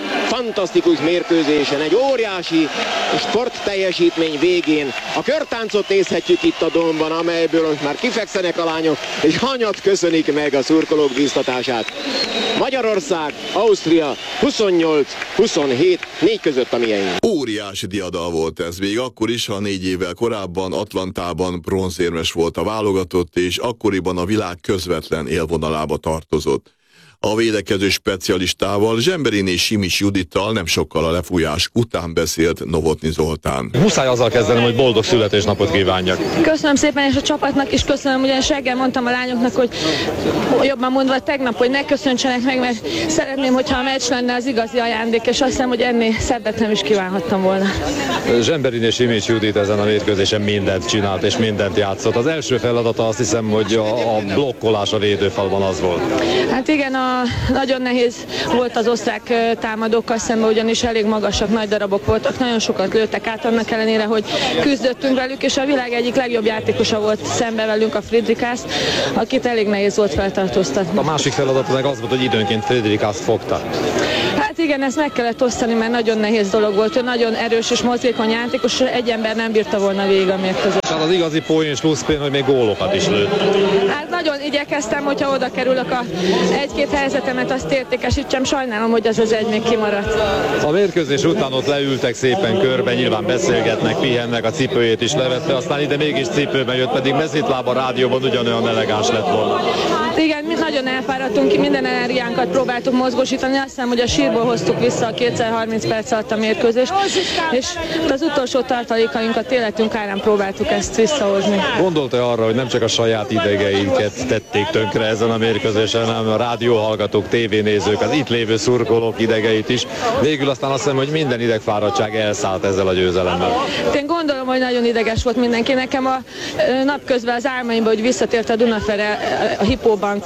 fantasztikus mérkőzésen, egy óriási sportteljesítmény végén a körtáncot nézhetjük itt a Dómban, amelyből most már kifekszenek a lányok, és hanyat köszönik meg a szurkolók bíztatását. Magyarország, Ausztria huszonnyolc huszonhét, négy között a miénk. Óriási diadal volt ez, még akkor is, ha négy évvel korábban Atlantában bronzérmes volt a válogatott, és akkoriban a világ közvetlen élvonalába tartozott. A védekező specialistával, Zsemberiné Simics Judittal nem sokkal a lefújás után beszélt Novotny Zoltán. Muszáj azzal kezdenem, hogy boldog születésnapot kívánjak. Köszönöm szépen, és a csapatnak is köszönöm, ugyanis reggel mondtam a lányoknak, hogy jobban mondva tegnap, hogy ne köszöntsenek meg, mert szeretném, hogyha a meccs lenne az igazi ajándék, és azt hiszem, hogy ennél szebbet nem is kívánhattam volna. Zsemberiné Simics Judit ezen a mérkőzésen mindent csinált és mindent játszott. Az első feladata azt hiszem, hogy a, a blokkolás a védőfalban az volt. Hát igen, a nagyon nehéz volt az osztrák támadókkal szemben, ugyanis elég magasak, nagy darabok voltak, nagyon sokat lőttek át, annak ellenére, hogy küzdöttünk velük, és a világ egyik legjobb játékosa volt szembe velünk, a Friedrichs, akit elég nehéz volt feltartóztatni. A másik feladat meg az volt, hogy időnként Friedrichs fogta. Hát igen, ezt meg kellett osztani, mert nagyon nehéz dolog volt, ő nagyon erős és mozgékony játékos, egy ember nem bírta volna végig a mérkőzést. Tehát az igazi poén slusszpén, hogy még gólokat is lőtt. Hát nagyon igyekeztem, hogyha oda kerülök a egy-két helyzetemet, azt értékesítsem, sajnálom, hogy az az egy még kimaradt. A mérkőzés után ott leültek szépen körbe, nyilván beszélgetnek, pihennek, a cipőjét is levette, aztán ide mégis cipőben jött, pedig mezitláb a rádióban ugyanolyan elegáns lett volna. Igen, mi nagyon elfáradtunk, minden energiánkat próbáltuk mozgósítani, azt hiszem, hogy a sírból hoztuk vissza a kétszázharminc perc alatt a mérkőzést, és az utolsó tartalékainkat életünk árán próbáltuk ezt visszahozni. Gondolta arra, hogy nem csak a saját idegeiket tették tönkre ezen a mérkőzésen, hanem a rádióhallgatók, tévénézők, az itt lévő szurkolók idegeit is. Végül aztán azt hiszem, hogy minden idegfáradtság elszállt ezzel a győzelemmel. Én gondolom, hogy nagyon ideges volt mindenki. Nekem a napközben az álmaimban, hogy visszatért a Dunafere, a Hippóbank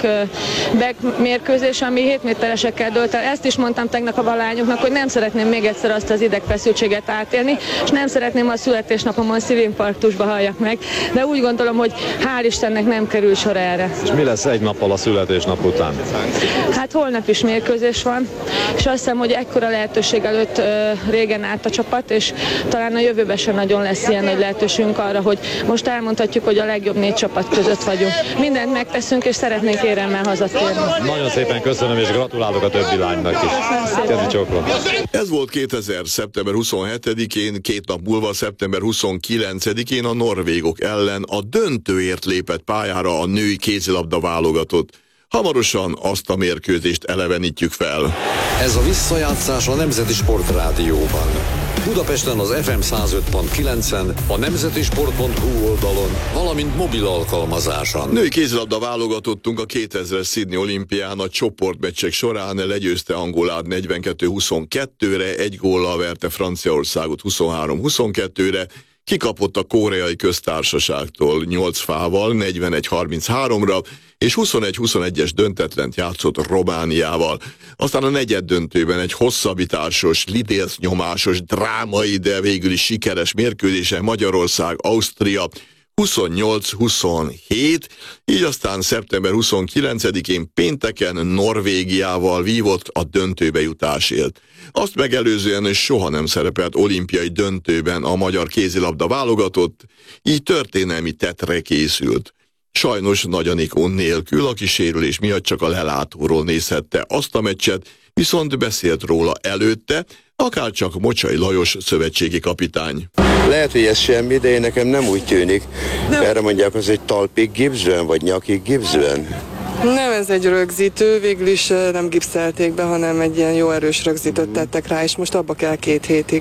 mérkőzés, ami hét méteresekkel dőlt el. Ezt is mondtam tegnap a lányoknak, hogy nem szeretném még egyszer azt az idegfeszültséget átélni, és nem szeretném a születésnapomon szívinfarktusba halljak meg, de úgy gondolom, hogy hál' Istennek nem kerül sor erre. És mi lesz egy nappal a születésnap után? Hát holnap is mérkőzés van, és azt hiszem, hogy ekkora lehetőség előtt ö, régen állt a csapat, és talán a jövőben sem nagyon lesz ilyen nagy lehetőségünk arra, hogy most elmondhatjuk, hogy a legjobb négy csapat között vagyunk. Mindent megteszünk, és szeretnénk éremmel hazatérni. Nagyon szépen köszönöm, és gratulálok a többi lánynak is. Kezi csókolom. Ez volt kétezer. szeptember huszonhetedikén, két nap múlva, szeptember huszonkilencedikén a norvégok ellen a döntőért lépett pályára a női kézilabda válogatott. Hamarosan azt a mérkőzést elevenítjük fel. Ez a visszajátszás a Nemzeti Sport Rádióban. Budapesten az ef em száz öt pont kilencen, a nemzetisport pont hu oldalon, valamint mobil alkalmazáson. Női kézilabda válogatottunk a kétezres Sydney olimpián a csoportmeccsek során legyőzte Angolát negyvenkettő huszonkettőre, egy góllal verte Franciaországot huszonhárom huszonkettőre, kikapott a Koreai Köztársaságtól nyolc fával, negyvenegy harmincháromra, és huszonegy huszonegyes döntetlent játszott Romániával. Aztán a negyed döntőben egy hosszabbításos, lidélsz nyomásos, drámai, de végül is sikeres mérkőzésen Magyarország, Ausztria huszonnyolc huszonhét, így aztán szeptember huszonkilencedikén pénteken Norvégiával vívott a döntőbe jutásért. Azt megelőzően soha nem szerepelt olimpiai döntőben a magyar kézilabda válogatott, így történelmi tettre készült. Sajnos Nagy Anikó nélkül, aki sérülés miatt csak a lelátóról nézhette azt a meccset, viszont beszélt róla előtte, akárcsak Mocsai Lajos szövetségi kapitány. Lehet, hogy ez semmi, de én nekem nem úgy tűnik. Erre mondják, az egy talpig gipszben, vagy nyakig gipszben? Nem, ez egy rögzítő, végül is nem gipszelték be, hanem egy ilyen jó erős rögzítőt tettek rá, és most abba kell két hétig.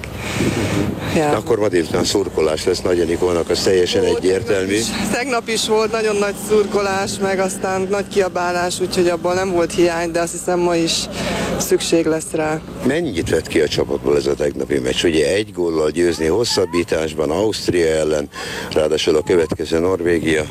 Ja. Akkor ma délután szurkolás lesz Nagy Anikónak, az teljesen egyértelmű. Tegnap is volt nagyon nagy szurkolás, meg aztán nagy kiabálás, úgyhogy abból nem volt hiány, de azt hiszem ma is szükség lesz rá. Mennyit vett ki a csapatból ez a tegnapi meccs? Ugye egy góllal győzni hosszabbításban Ausztria ellen, ráadásul a következő Norvégia.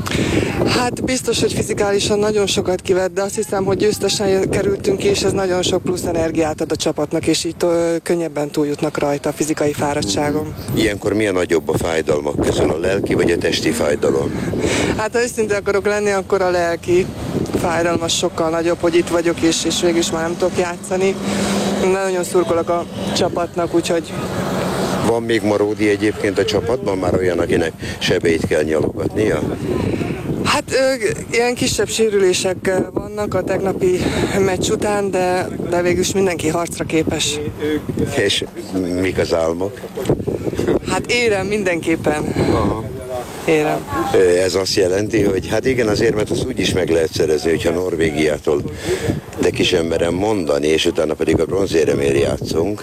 Hát biztos, hogy fizikálisan nagyon sokat kivett, de azt hiszem, hogy győztesen kerültünk ki, és ez nagyon sok plusz energiát ad a csapatnak, és így könnyebben túljutnak rajta a fizikai fáradtságon. Ilyenkor mi a nagyobb a fájdalmak közül, a lelki vagy a testi fájdalom? Hát ha őszintén akarok lenni, akkor a lelki fájdalmas sokkal nagyobb, hogy itt vagyok, és, és végül is már nem tudok játszani. nagyon szurkolok a csapatnak, úgyhogy... Van még Maródi egyébként a csapatban, már olyan, akinek sebeit kell nyalogatnia? Hát ö, ilyen kisebb sérülések vannak a tegnapi meccs után, de, de végülis mindenki harcra képes. És mik az álmok? Hát érem mindenképpen. Aha. Érem. Ez azt jelenti, hogy hát igen, azért, mert azt úgy is meg lehet szerezni, hogyha Norvégiától, de ki sem merem mondani, és utána pedig a bronzéremért játszunk.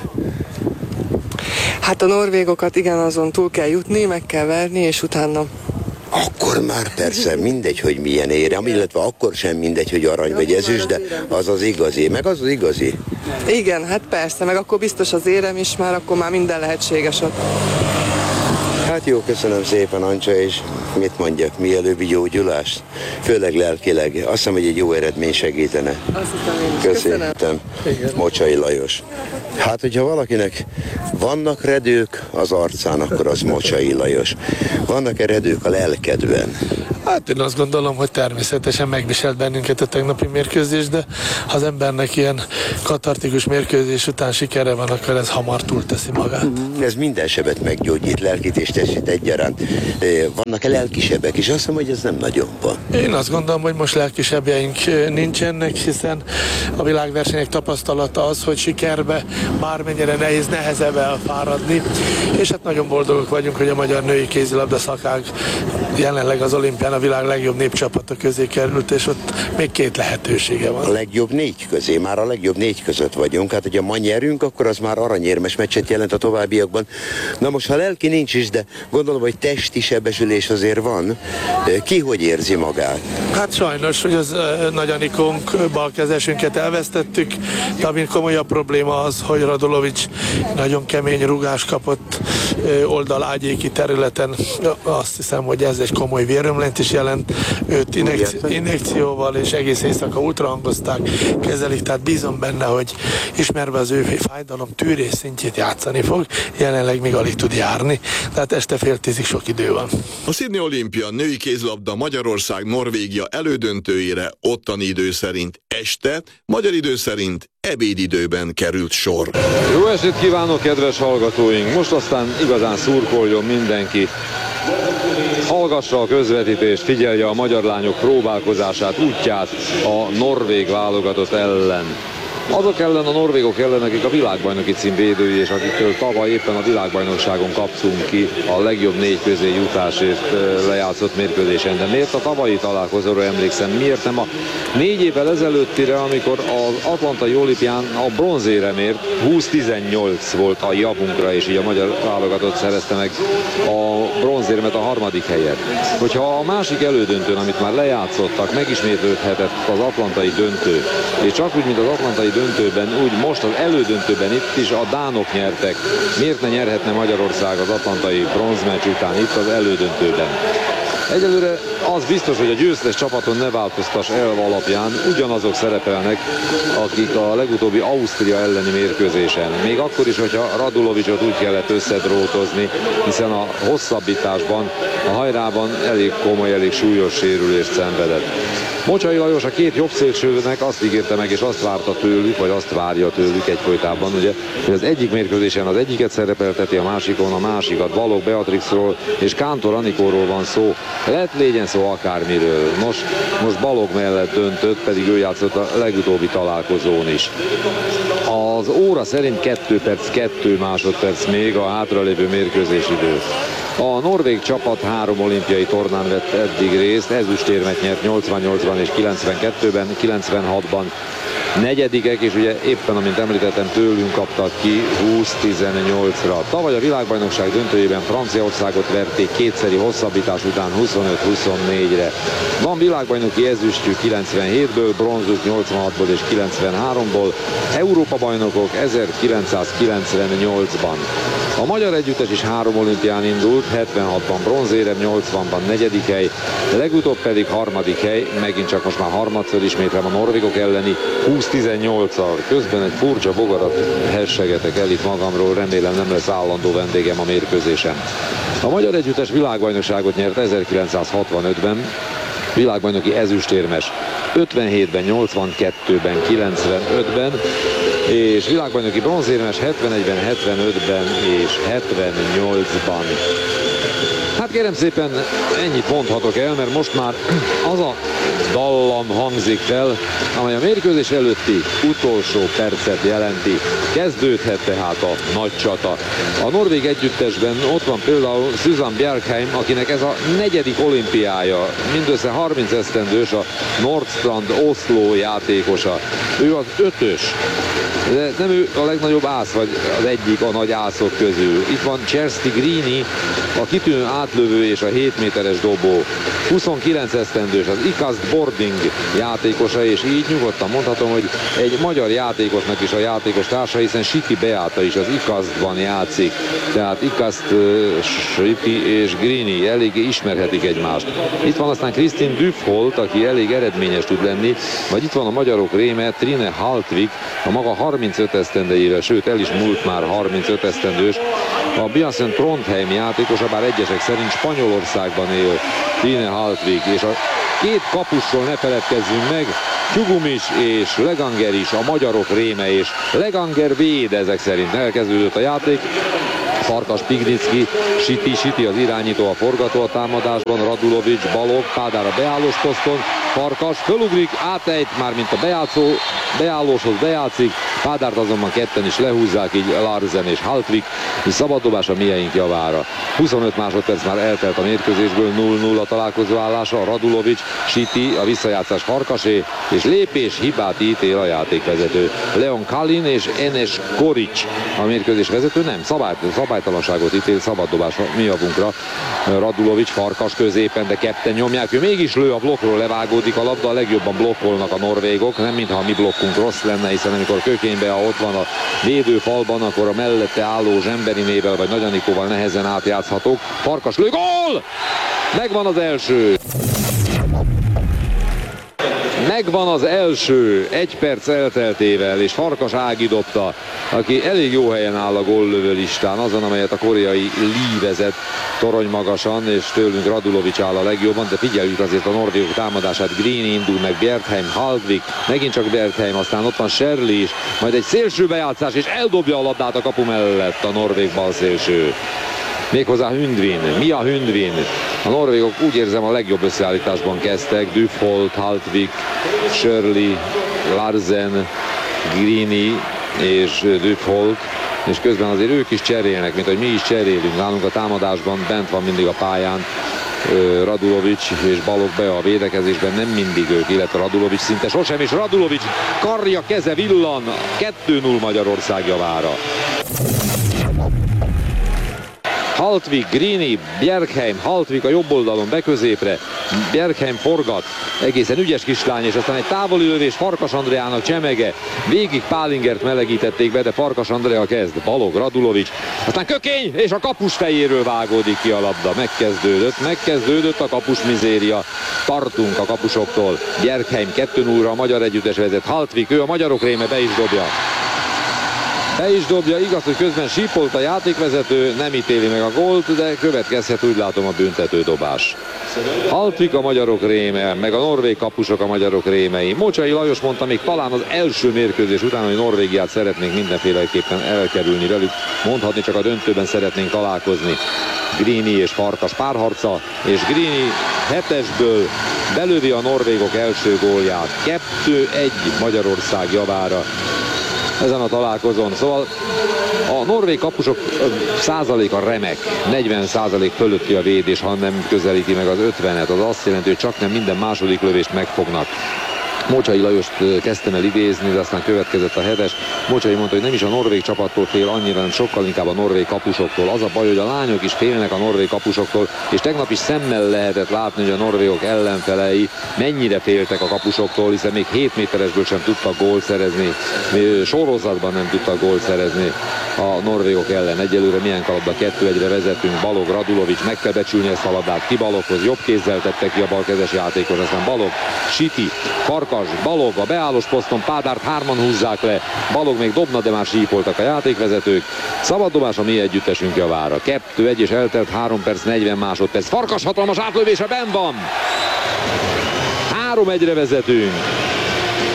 Hát a norvégokat igen, azon túl kell jutni, meg kell verni, és utána... Akkor már persze mindegy, hogy milyen érem, illetve akkor sem mindegy, hogy arany vagy ezüst, de az az igazi, meg az az igazi. Igen, hát persze, meg akkor biztos az érem is, már akkor már minden lehetséges ott. Hát jó, köszönöm szépen, Ancsa, és mit mondjak, mielőbbi gyógyulást, főleg lelkileg. Azt hiszem, hogy egy jó eredmény segítene. Azt hiszem én is. Köszönöm. Köszönöm. Mocsai Lajos. Hát, hogyha valakinek vannak redők az arcán, akkor az Mocsai Lajos. Vannak-e redők a lelkedben? Hát én azt gondolom, hogy természetesen megviselt bennünket a tegnapi mérkőzés, de ha az embernek ilyen katartikus mérkőzés után sikere van, akkor ez hamar túlteszi magát. Ez minden sebet meggyógyít, lelkit és testét egyaránt. Vannak-e lelkisebek is? Azt hiszem, hogy ez nem nagyon van. Én azt gondolom, hogy most lelkisebjeink nincsenek, hiszen a világversenyek tapasztalata az, hogy sikerbe bármennyire nehéz, nehezebb elfáradni, és hát nagyon boldogok vagyunk, hogy a magyar női kézilabda szakág jelenleg az olimpián a világ legjobb népcsapata közé került, és ott még két lehetősége van. A legjobb négy közé, már a legjobb négy között vagyunk. Hát, hogyha ma nyerünk, akkor az már aranyérmes meccset jelent a továbbiakban. Na most, ha lelki nincs is, de gondolom, hogy testi sebesülés azért van. Ki hogy érzi magát? Hát sajnos, hogy az Nagy Anikónk balkezesünket elvesztettük, de ami komolyabb probléma az, hogy Radulovics nagyon kemény rugás kapott oldalágyéki területen. Azt hiszem, hogy ez egy komoly vérömlent is jelent. Őt injekci- injekcióval és egész éjszaka ultrahangozták, kezelik, tehát bízom benne, hogy ismerve az ő fájdalom tűrés szintjét játszani fog, jelenleg még alig tud járni, tehát este fél tízig sok idő van. A Sydney Olimpia női kézlabda Magyarország-Norvégia elődöntőjére ottani idő szerint este, magyar idő szerint ebédidőben került sor. Jó estét kívánok, kedves hallgatóink! Most aztán igazán szurkoljon mindenki. Hallgassa a közvetítést, figyelje a magyar lányok próbálkozását, útját a norvég válogatott ellen. Azok ellen, a norvégok ellen, akik a világbajnoki cím védői, és akiktől tavaly éppen a világbajnokságon kaptunk ki a legjobb négy közé jutásért lejátszott mérkőzésen. De miért a tavalyi találkozóra emlékszem? Miért nem a négy évvel ezelőttire, amikor az atlantai olimpián a bronzéremért húsz tizennyolc volt a javunkra, és így a magyar válogatott szerezte meg a bronzéremet, a harmadik helyet. Hogyha a másik elődöntőn, amit már lejátszottak, megismétlődhetett az atlantai döntő, és csak úgy, mint az atlantai döntőben, úgy most az elődöntőben itt is a dánok nyertek. Miért ne nyerhetne Magyarország az atlantai bronzmeccs után itt az elődöntőben? Egyelőre az biztos, hogy a győztes csapaton ne változtas elv alapján ugyanazok szerepelnek, akik a legutóbbi Ausztria elleni mérkőzésen. Még akkor is, hogyha Radulovicsot úgy kellett összedrótozni, hiszen a hosszabbításban, a hajrában elég komoly, elég súlyos sérülést szenvedett. Mocsai Lajos a két jobb szélsőnek azt ígérte meg, és azt várta tőlük, vagy azt várja tőlük egyfolytában, ugye, hogy az egyik mérkőzésen az egyiket szerepelteti, a másikon a másikat. Balogh Beatrixról és Kántor Anikóról van szó. Lehet légyen szó akármiről. Most, most Balogh mellett döntött, pedig ő játszott a legutóbbi találkozón is. Az óra szerint kettő perc, kettő másodperc még a hátralévő mérkőzésidő. A norvég csapat három olimpiai tornán vett eddig részt, ezüstérmet nyert nyolcvannyolcban és kilencvenkettőben, kilencvenhatban negyedikek, és ugye éppen, amint említettem, tőlünk kaptak ki húsz tizennyolcra. Tavaly a világbajnokság döntőjében Franciaországot verték kétszeri hosszabbítás után huszonöt huszonnégyre. Van világbajnoki ezüstjük kilencvenhétből, bronzuk nyolcvanhatból és kilencvenháromból, Európa bajnokok ezerkilencszázkilencvennyolcban. A magyar együttes is három olimpián indult, hetvenhatban bronzérem, nyolcvanban negyedik hely, legutóbb pedig harmadik hely, megint csak most már harmadszor ismétlem a norvégok elleni húsz tizennyolccal. Közben egy furcsa bogarat hessegetek el itt magamról, remélem nem lesz állandó vendégem a mérkőzésen. A magyar együttes világbajnokságot nyert ezerkilencszázhatvanötben, világbajnoki ezüstérmes ötvenhétben, nyolcvankettőben, kilencvenötben, és világbajnoki bronzérmes hetvenegyben, hetvenötben és hetvennyolcban. Hát kérem szépen, ennyit mondhatok el, mert most már az a dallam hangzik fel, amely a mérkőzés előtti utolsó percet jelenti. Kezdődhet tehát a nagy csata. A norvég együttesben ott van például Susanne Bjerkheim, akinek ez a negyedik olimpiája, mindössze harminc esztendős, a Nordstrand Oslo játékosa. Ő az ötös. De nem ő a legnagyobb ász, vagy az egyik a nagy ászok közül. Itt van Kjersti Grini, a kitűnő átlövő és a hét méteres dobó. huszonkilenc esztendős, az Ikast Boarding játékosa, és így nyugodtan mondhatom, hogy egy magyar játékosnak is a játékos társa, hiszen Siti Beáta is az Ikastban játszik. Tehát Ikast, Siti és Grini eléggé ismerhetik egymást. Itt van aztán Kristin Dufholt, aki elég eredményes tud lenni, vagy itt van a magyarok réme, Trine Haltvik, a maga harmincöt esztendejével, sőt el is múlt már harmincöt esztendős. A Biasen Trondheim játékosa, bár egyesek szerint Spanyolországban él, Trine Haltvik, és a két kapusról ne feledkezzünk meg, Tyugumis és Leganger is a magyarok réme, és Leganger véd ezek szerint. Elkezdődött a játék. Farkas, Pignicki, Siti, Siti az irányító, a forgató a támadásban, Radulovics, Balog, Pádár a beállós poszton, Farkas fölugrik, átejt, már mint a bejátszó, beállóshoz bejátszik, Pádárt azonban ketten is lehúzzák, így Larsen és Haltvik, és szabaddobás a mieink javára. huszonöt másodperc már eltelt a mérkőzésből, nulla nulla a találkozó állása, Radulovics, Siti, a visszajátszás Farkasé, és lépés hibát ítél a játékvezető. Leon Kalin és Enes Koric a mérkőzés vezető, nem, szabály, szabálytalanságot ítél, szabaddobás mi javunkra. Radulovics, Farkas középen, de ketten nyomják, ő mégis lő, a blokkról levágódik a labda, a legjobban blokkolnak a norvégok, nem mintha a mi blokkunk rossz lenne, hiszen amikor Kökénybe, ha ott van a védőfalban, akkor a mellette álló Zsemberinével vagy Nagy Anikóval nehezen átjátszhatók. Farkas lő, gól! Megvan az első! Megvan az első, egy perc elteltével, és Farkas Ági dobta, aki elég jó helyen áll a góllövő listán, azon, amelyet a koreai Lee vezet torony magasan, és tőlünk Radulovics áll a legjobban, de figyeljük azért a norvégok támadását. Grini indul meg, Bjerkheim, Haltvik, megint csak Bjerkheim, aztán ott van Sherli is, majd egy szélső bejátszás, és eldobja a labdát a kapu mellett a norvég balszélső. Méghozzá Hundvin, Mia Hundvin. A norvégok úgy érzem a legjobb összeállításban kezdtek, Dufholt, Haltvik, Sherli, Larsen, Grini és Dufholt, és közben azért ők is cserélnek, mint hogy mi is cserélünk. Nálunk a támadásban bent van mindig a pályán Radulovics és Balog be a védekezésben, nem mindig ők, illetve Radulovics szinte sosem, és Radulovics karja, keze villan, kettő null Magyarország javára. Haltvik, Grini, Bjerkheim, Haltvik a jobb oldalon beközépre, Bjerkheim forgat, egészen ügyes kislány, és aztán egy távoli lövés Farkas Andreának csemege, végig Pálingert melegítették be, de Farkas Andrea kezd, Balog, Radulovics, aztán Kökény, és a kapus fejéről vágódik ki a labda, megkezdődött, megkezdődött a kapus mizéria, tartunk a kapusoktól, Bjerkheim kettő nullra a magyar együttes vezet, Haltvik, ő a magyarok réme, be is dobja. Be is dobja, igaz, hogy közben sípolt a játékvezető, nem ítéli meg a gólt, de következhet, úgy látom, a büntetődobás. Haltvik a magyarok réme, meg a norvég kapusok a magyarok rémei. Mocsai Lajos mondta még talán az első mérkőzés után, hogy Norvégiát szeretnénk mindenféleképpen elkerülni velük, mondhatni csak a döntőben szeretnénk találkozni. Grini és Farkas párharca, és Grini hetesből belövi a norvégok első gólját. kettő egy Magyarország javára ezen a találkozón. Szóval a norvég kapusok százaléka remek, negyven százalék fölötti a védés, ha nem közelíti meg az ötvenet. Az azt jelenti, hogy csak nem minden második lövést megfognak. Mocsai Lajost kezdtem el idézni, de aztán következett a hetes. Mocsai mondta, hogy nem is a norvég csapattól fél annyira, hanem sokkal inkább a norvég kapusoktól. Az a baj, hogy a lányok is félnek a norvég kapusoktól, és tegnap is szemmel lehetett látni, hogy a norvégok ellenfelei mennyire féltek a kapusoktól, hiszen még hét méteresből sem tudtak gólt szerezni, sorozatban nem tudtak gólt szerezni a norvégok ellen. Egyelőre milyen kalapba kettő egyre vezetünk, Balog, Radulovics, meg kell becsülni ezt a labdát, ki Baloghoz, jobb kézzel tette ki a balkezes játékos, aztán Balog, Siti, Farkas, Balog a beállós poszton, Pádárt hárman húzzák le, Balog még dobna, de már sípoltak a játékvezetők. Szabaddobás a mi együttesünk javára. kettő egy és eltelt három perc, negyven másodperc. Farkas hatalmas átlövése, benn van! három egyre vezetünk.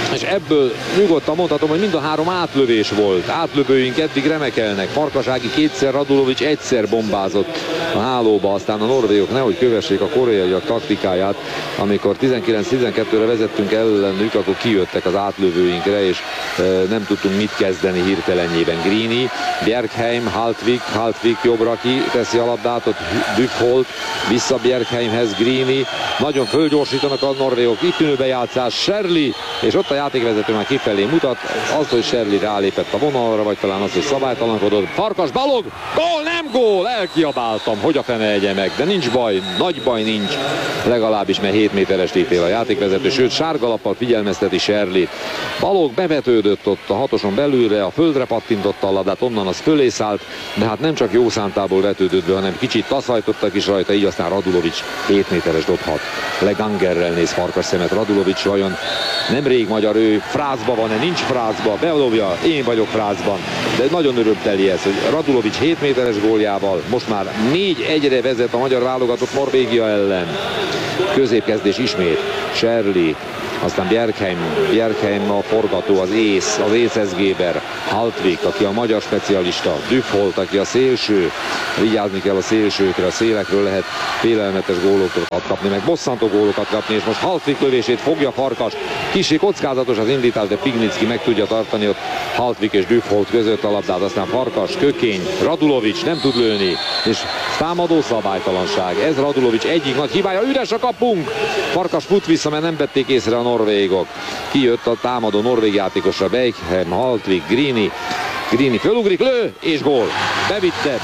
és ebből nyugodtan mondhatom, hogy mind a három átlövés volt. Átlövőink eddig remekelnek. Farkasági kétszer, Radulovics egyszer bombázott a hálóba, aztán a norvégok nehogy kövessék a koreaiak taktikáját. Amikor tizenkilenc tizenkettőre vezettünk ellenük, akkor kijöttek az átlövőinkre, és e, nem tudtunk mit kezdeni hirtelenjében. Greeny, Bjerkheim, Haltvik, Haltvik jobbra ki teszi a labdát, ott Dufholt, vissza Bjerkheimhez, Greeny, nagyon fölgyorsítanak a norvégok, itt tűnő bejátszás, Sherley, és ott a játékvezető már kifelé mutat, az, hogy Sherley rálépett a vonalra, vagy talán az, hogy szabálytalankodott. Farkas, Balog, gól, nem gól, elkiabáltam, hogy a fene egye meg, de nincs baj, nagy baj nincs, legalábbis, mert hét méteres ítél a játékvezető, sőt sárgalappal figyelmezteti Sherley. Balog bevetődött ott a hatoson belülre, a földre pattintotta a labdát, onnan az fölé szállt, de hát nem csak jó szántából vetődött be, hanem kicsit taszajtottak is rajta, így aztán Radulovics hét méteres dobhat. Legangerrel néz Farkas szemet, Radulovics vajon nemrég magyar, ő frázba van-e, nincs frázba, bedobja, én vagyok frázban, de nagyon örömteli ez, hogy Radulovics hét méteres góljával most már négy egyre vezet a magyar válogatott Norvégia ellen. Középkezdés ismét, Sherley, aztán Bjerkheim, Bjerkheim a forgató, az ész, az ész Eszgéber, Haltvik, aki a magyar specialista, Dufholt, aki a szélső, vigyázni kell a szélsőkre, a szélekről lehet félelmetes gólokat kapni, meg bosszantó gólokat kapni, és most Haltvik lövését fogja Farkas, kicsi kockázatos az indítás, de Pignicki meg tudja tartani ott Haltvik és Dufholt között a labdát, aztán Farkas, kökény, Radulovics nem tud lőni, és támadó szabálytalanság, ez Radulovics egyik nagy hibája, üres a kapunk, Farkas fut vissza, mert nem vették észre a norvégok. Kijött a támadó norvég játékosra, Bjerkheim, Haltvik, Greeny, Greeny fölugrik, lő, és gól. Bevitte,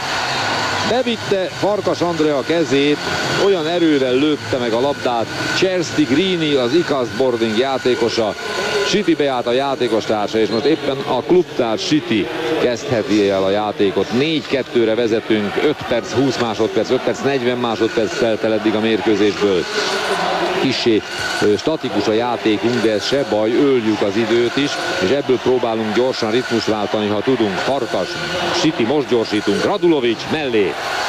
bevitte Farkas Andrea kezét, olyan erővel lőtte meg a labdát. Cserszti Greeny, az Ikast-Boarding játékosa, Siti beállt a játékostársa, és most éppen a klubtárs Siti kezdheti el a játékot. négy kettőre vezetünk, öt perc, húsz másodperc, öt perc, negyven másodperc telt el eddig a mérkőzésből. Kissé statikus a játékunk, de ez se baj, öljük az időt is, és ebből próbálunk gyorsan ritmust váltani, ha tudunk. Farkas, Siti, most gyorsítunk, Radulovics mellé.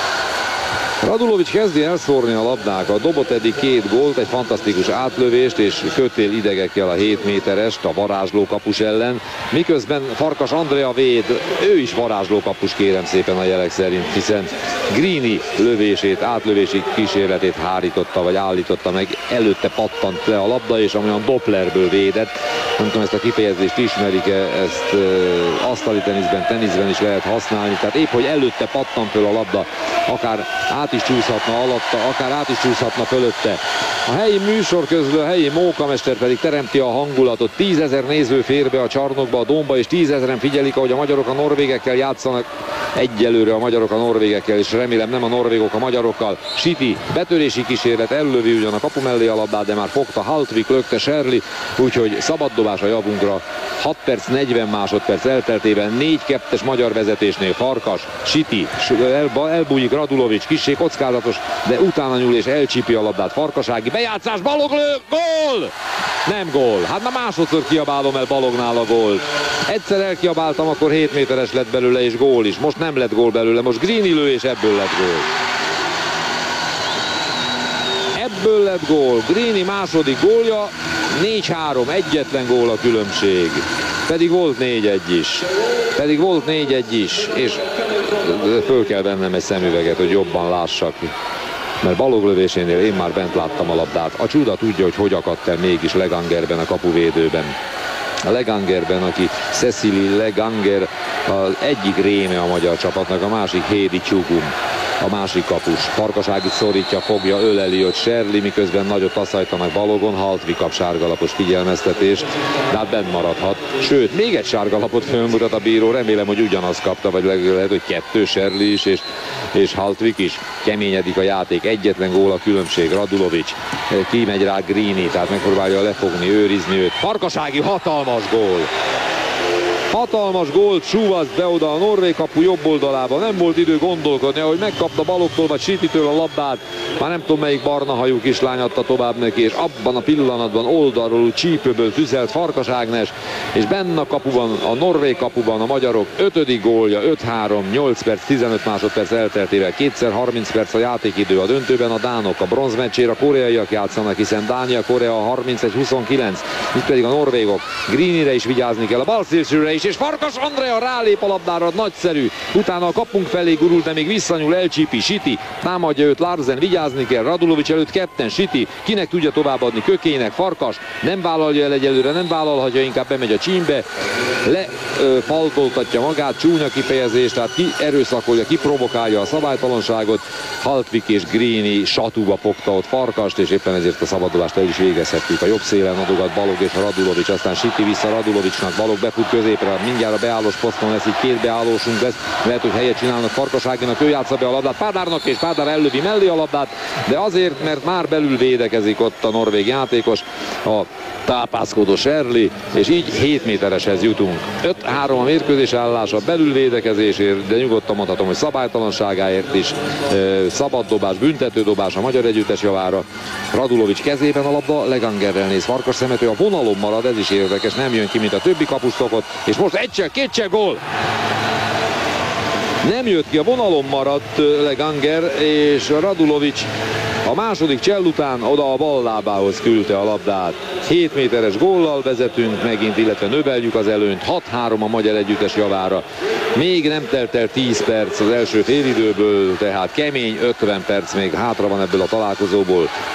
Radulovics kezdi elszórni a labdákat, dobott eddig két gólt, egy fantasztikus átlövést, és kötél idegekkel a hét méterest a varázsló kapus ellen, miközben Farkas Andrea véd, ő is varázsló kapus, kérem szépen a jelek szerint, hiszen Greeny lövését, átlövési kísérletét hárította, vagy állította meg, előtte pattant le a labda, és amolyan Dopplerből védett. Nem tudom, ezt a kifejezést ismerik-e, ezt e, asztali teniszben, teniszben is lehet használni, tehát épp, hogy előtte pattant föl a labda, akár át is csúszhatna alatta, akár át is csúszhatna fölötte. A helyi műsor közül a helyi mókamester pedig teremti a hangulatot. Tízezer néző fér be a csarnokba, a dómba, és tízezeren figyelik, ahogy a magyarok a norvégekkel játszanak. Egyelőre a magyarok a norvégekkel, és remélem nem a norvégok a magyarokkal. Siti, betörési kísérlet, ellövi ugyan a kapu mellé a labdát, de már fogta Haltvik, lökte Sherley, úgyhogy szabaddobás a javunkra. hat perc, negyven másodperc elteltében négy kettes magyar vezetésnél Farkas, Siti, el, elbújik Radulovics, kissé kockázatos, de utána nyúl és elcsípi a labdát. Farkasági bejátszás, Balog lő, gól! Nem gól. Hát már másodszor kiabálom el Balognál a gólt. Egyszer elkiabáltam, akkor hét méteres lett belőle és gól is. Most nem lett gól belőle, most Greeny lő és ebből lett gól. Ebből lett gól. Greeny második gólja, négy három, egyetlen gól a különbség. Pedig volt négy egy is. Pedig volt négy egy is, és föl kell vennem egy szemüveget, hogy jobban lássak. Mert Balog lövésénél én már bent láttam a labdát. A csuda tudja, hogy hogy akadt el mégis Legangerben, a kapuvédőben. A Legangerben, aki Cecily Leganger, az egyik réme a magyar csapatnak, a másik Hédi Csugum, a másik kapus. Farkaságit szorítja, fogja, öleli ott Sherley, miközben nagyot taszajtanak Balogon. Haltvik kap sárgalapos figyelmeztetést, de hát benn maradhat. Sőt, még egy sárgalapot fölmutat a bíró, remélem, hogy ugyanazt kapta, vagy lehet, hogy kettő, Sherley is, és, és Haltvik is. Keményedik a játék, egyetlen gól a különbség. Radulovics kimegy rá Greeny, tehát megpróbálja lefogni, őrizni őt. Farkasági hatalmas gól! Hatalmas gólt súvaszt be oda a norvég kapu jobb oldalába. Nem volt idő gondolkodni, ahogy megkapta Balogtól vagy Sititől a labdát. Már nem tudom melyik barna hajú kislány adta tovább neki, és abban a pillanatban oldalról úgy csípőből tüzelt Farkas Ágnes, és benne a kapuban, a norvég kapuban a magyarok ötödik gólja, öt három, nyolc perc, tizenöt másodperc elteltével, kétszer harminc perc a játékidő. A döntőben a dánok a bronzmeccsére a koreaiak játszanak, hiszen Dánia, Korea harmincegy huszonkilenc, itt pedig a norvégok. Greenire is vigyázni kell, a bal szélsőre is, és Farkas Andrea rálép a labdára, nagyszerű. Utána a kapunk felé gurul, de még visszanyúl, elcsípi Siti, támadja őt Larsen, vigyázni kell, Radulovics előtt ketten, Siti, kinek tudja továbbadni, Kökének, Farkas nem vállalja el egyelőre, nem vállalhatja, inkább bemegy a csímbe, lefaltoltatja magát, csúnya kifejezés, tehát ki erőszakolja, ki provokálja a szabálytalanságot. Haltvik és Greeny satúba fogta ott Farkast, és éppen ezért a szabadolást el is végezhettük. A jobb szélen adogat Balog és Radulovics, aztán Siti vissza Radulovicsnak, Balog befut középre, mindjárt a beállós poszton lesz, így két beállósunk lesz, lehet, hogy helyet csinálnak Farkas Áginak, ő játsza be a labdát Pádárnak, és Pádár ellövi mellé a labdát, de azért, mert már belül védekezik ott a norvég játékos, a tápászkodó Sherli, és így hét métereshez jutunk. öt három a mérkőzés állása, belül védekezésért, de nyugodtan mondhatom, hogy szabálytalanságáért is, e, szabaddobás, büntetődobás a magyar együttes javára. Radulovics kezében a labda, Legangerrel néz Farkas szemet, ő a vonalon marad, ez is érdekes, nem jön ki, mint a többi kapus szokott, és most egyszer, kétszer gól! Nem jött ki, a vonalon maradt Leganger, és Radulovics a második csell után oda a bal lábához küldte a labdát. hét méteres góllal vezetünk megint, illetve növeljük az előnyt. hat három a magyar együttes javára. Még nem telt el tíz perc az első félidőből, tehát kemény ötven perc még hátra van ebből a találkozóból.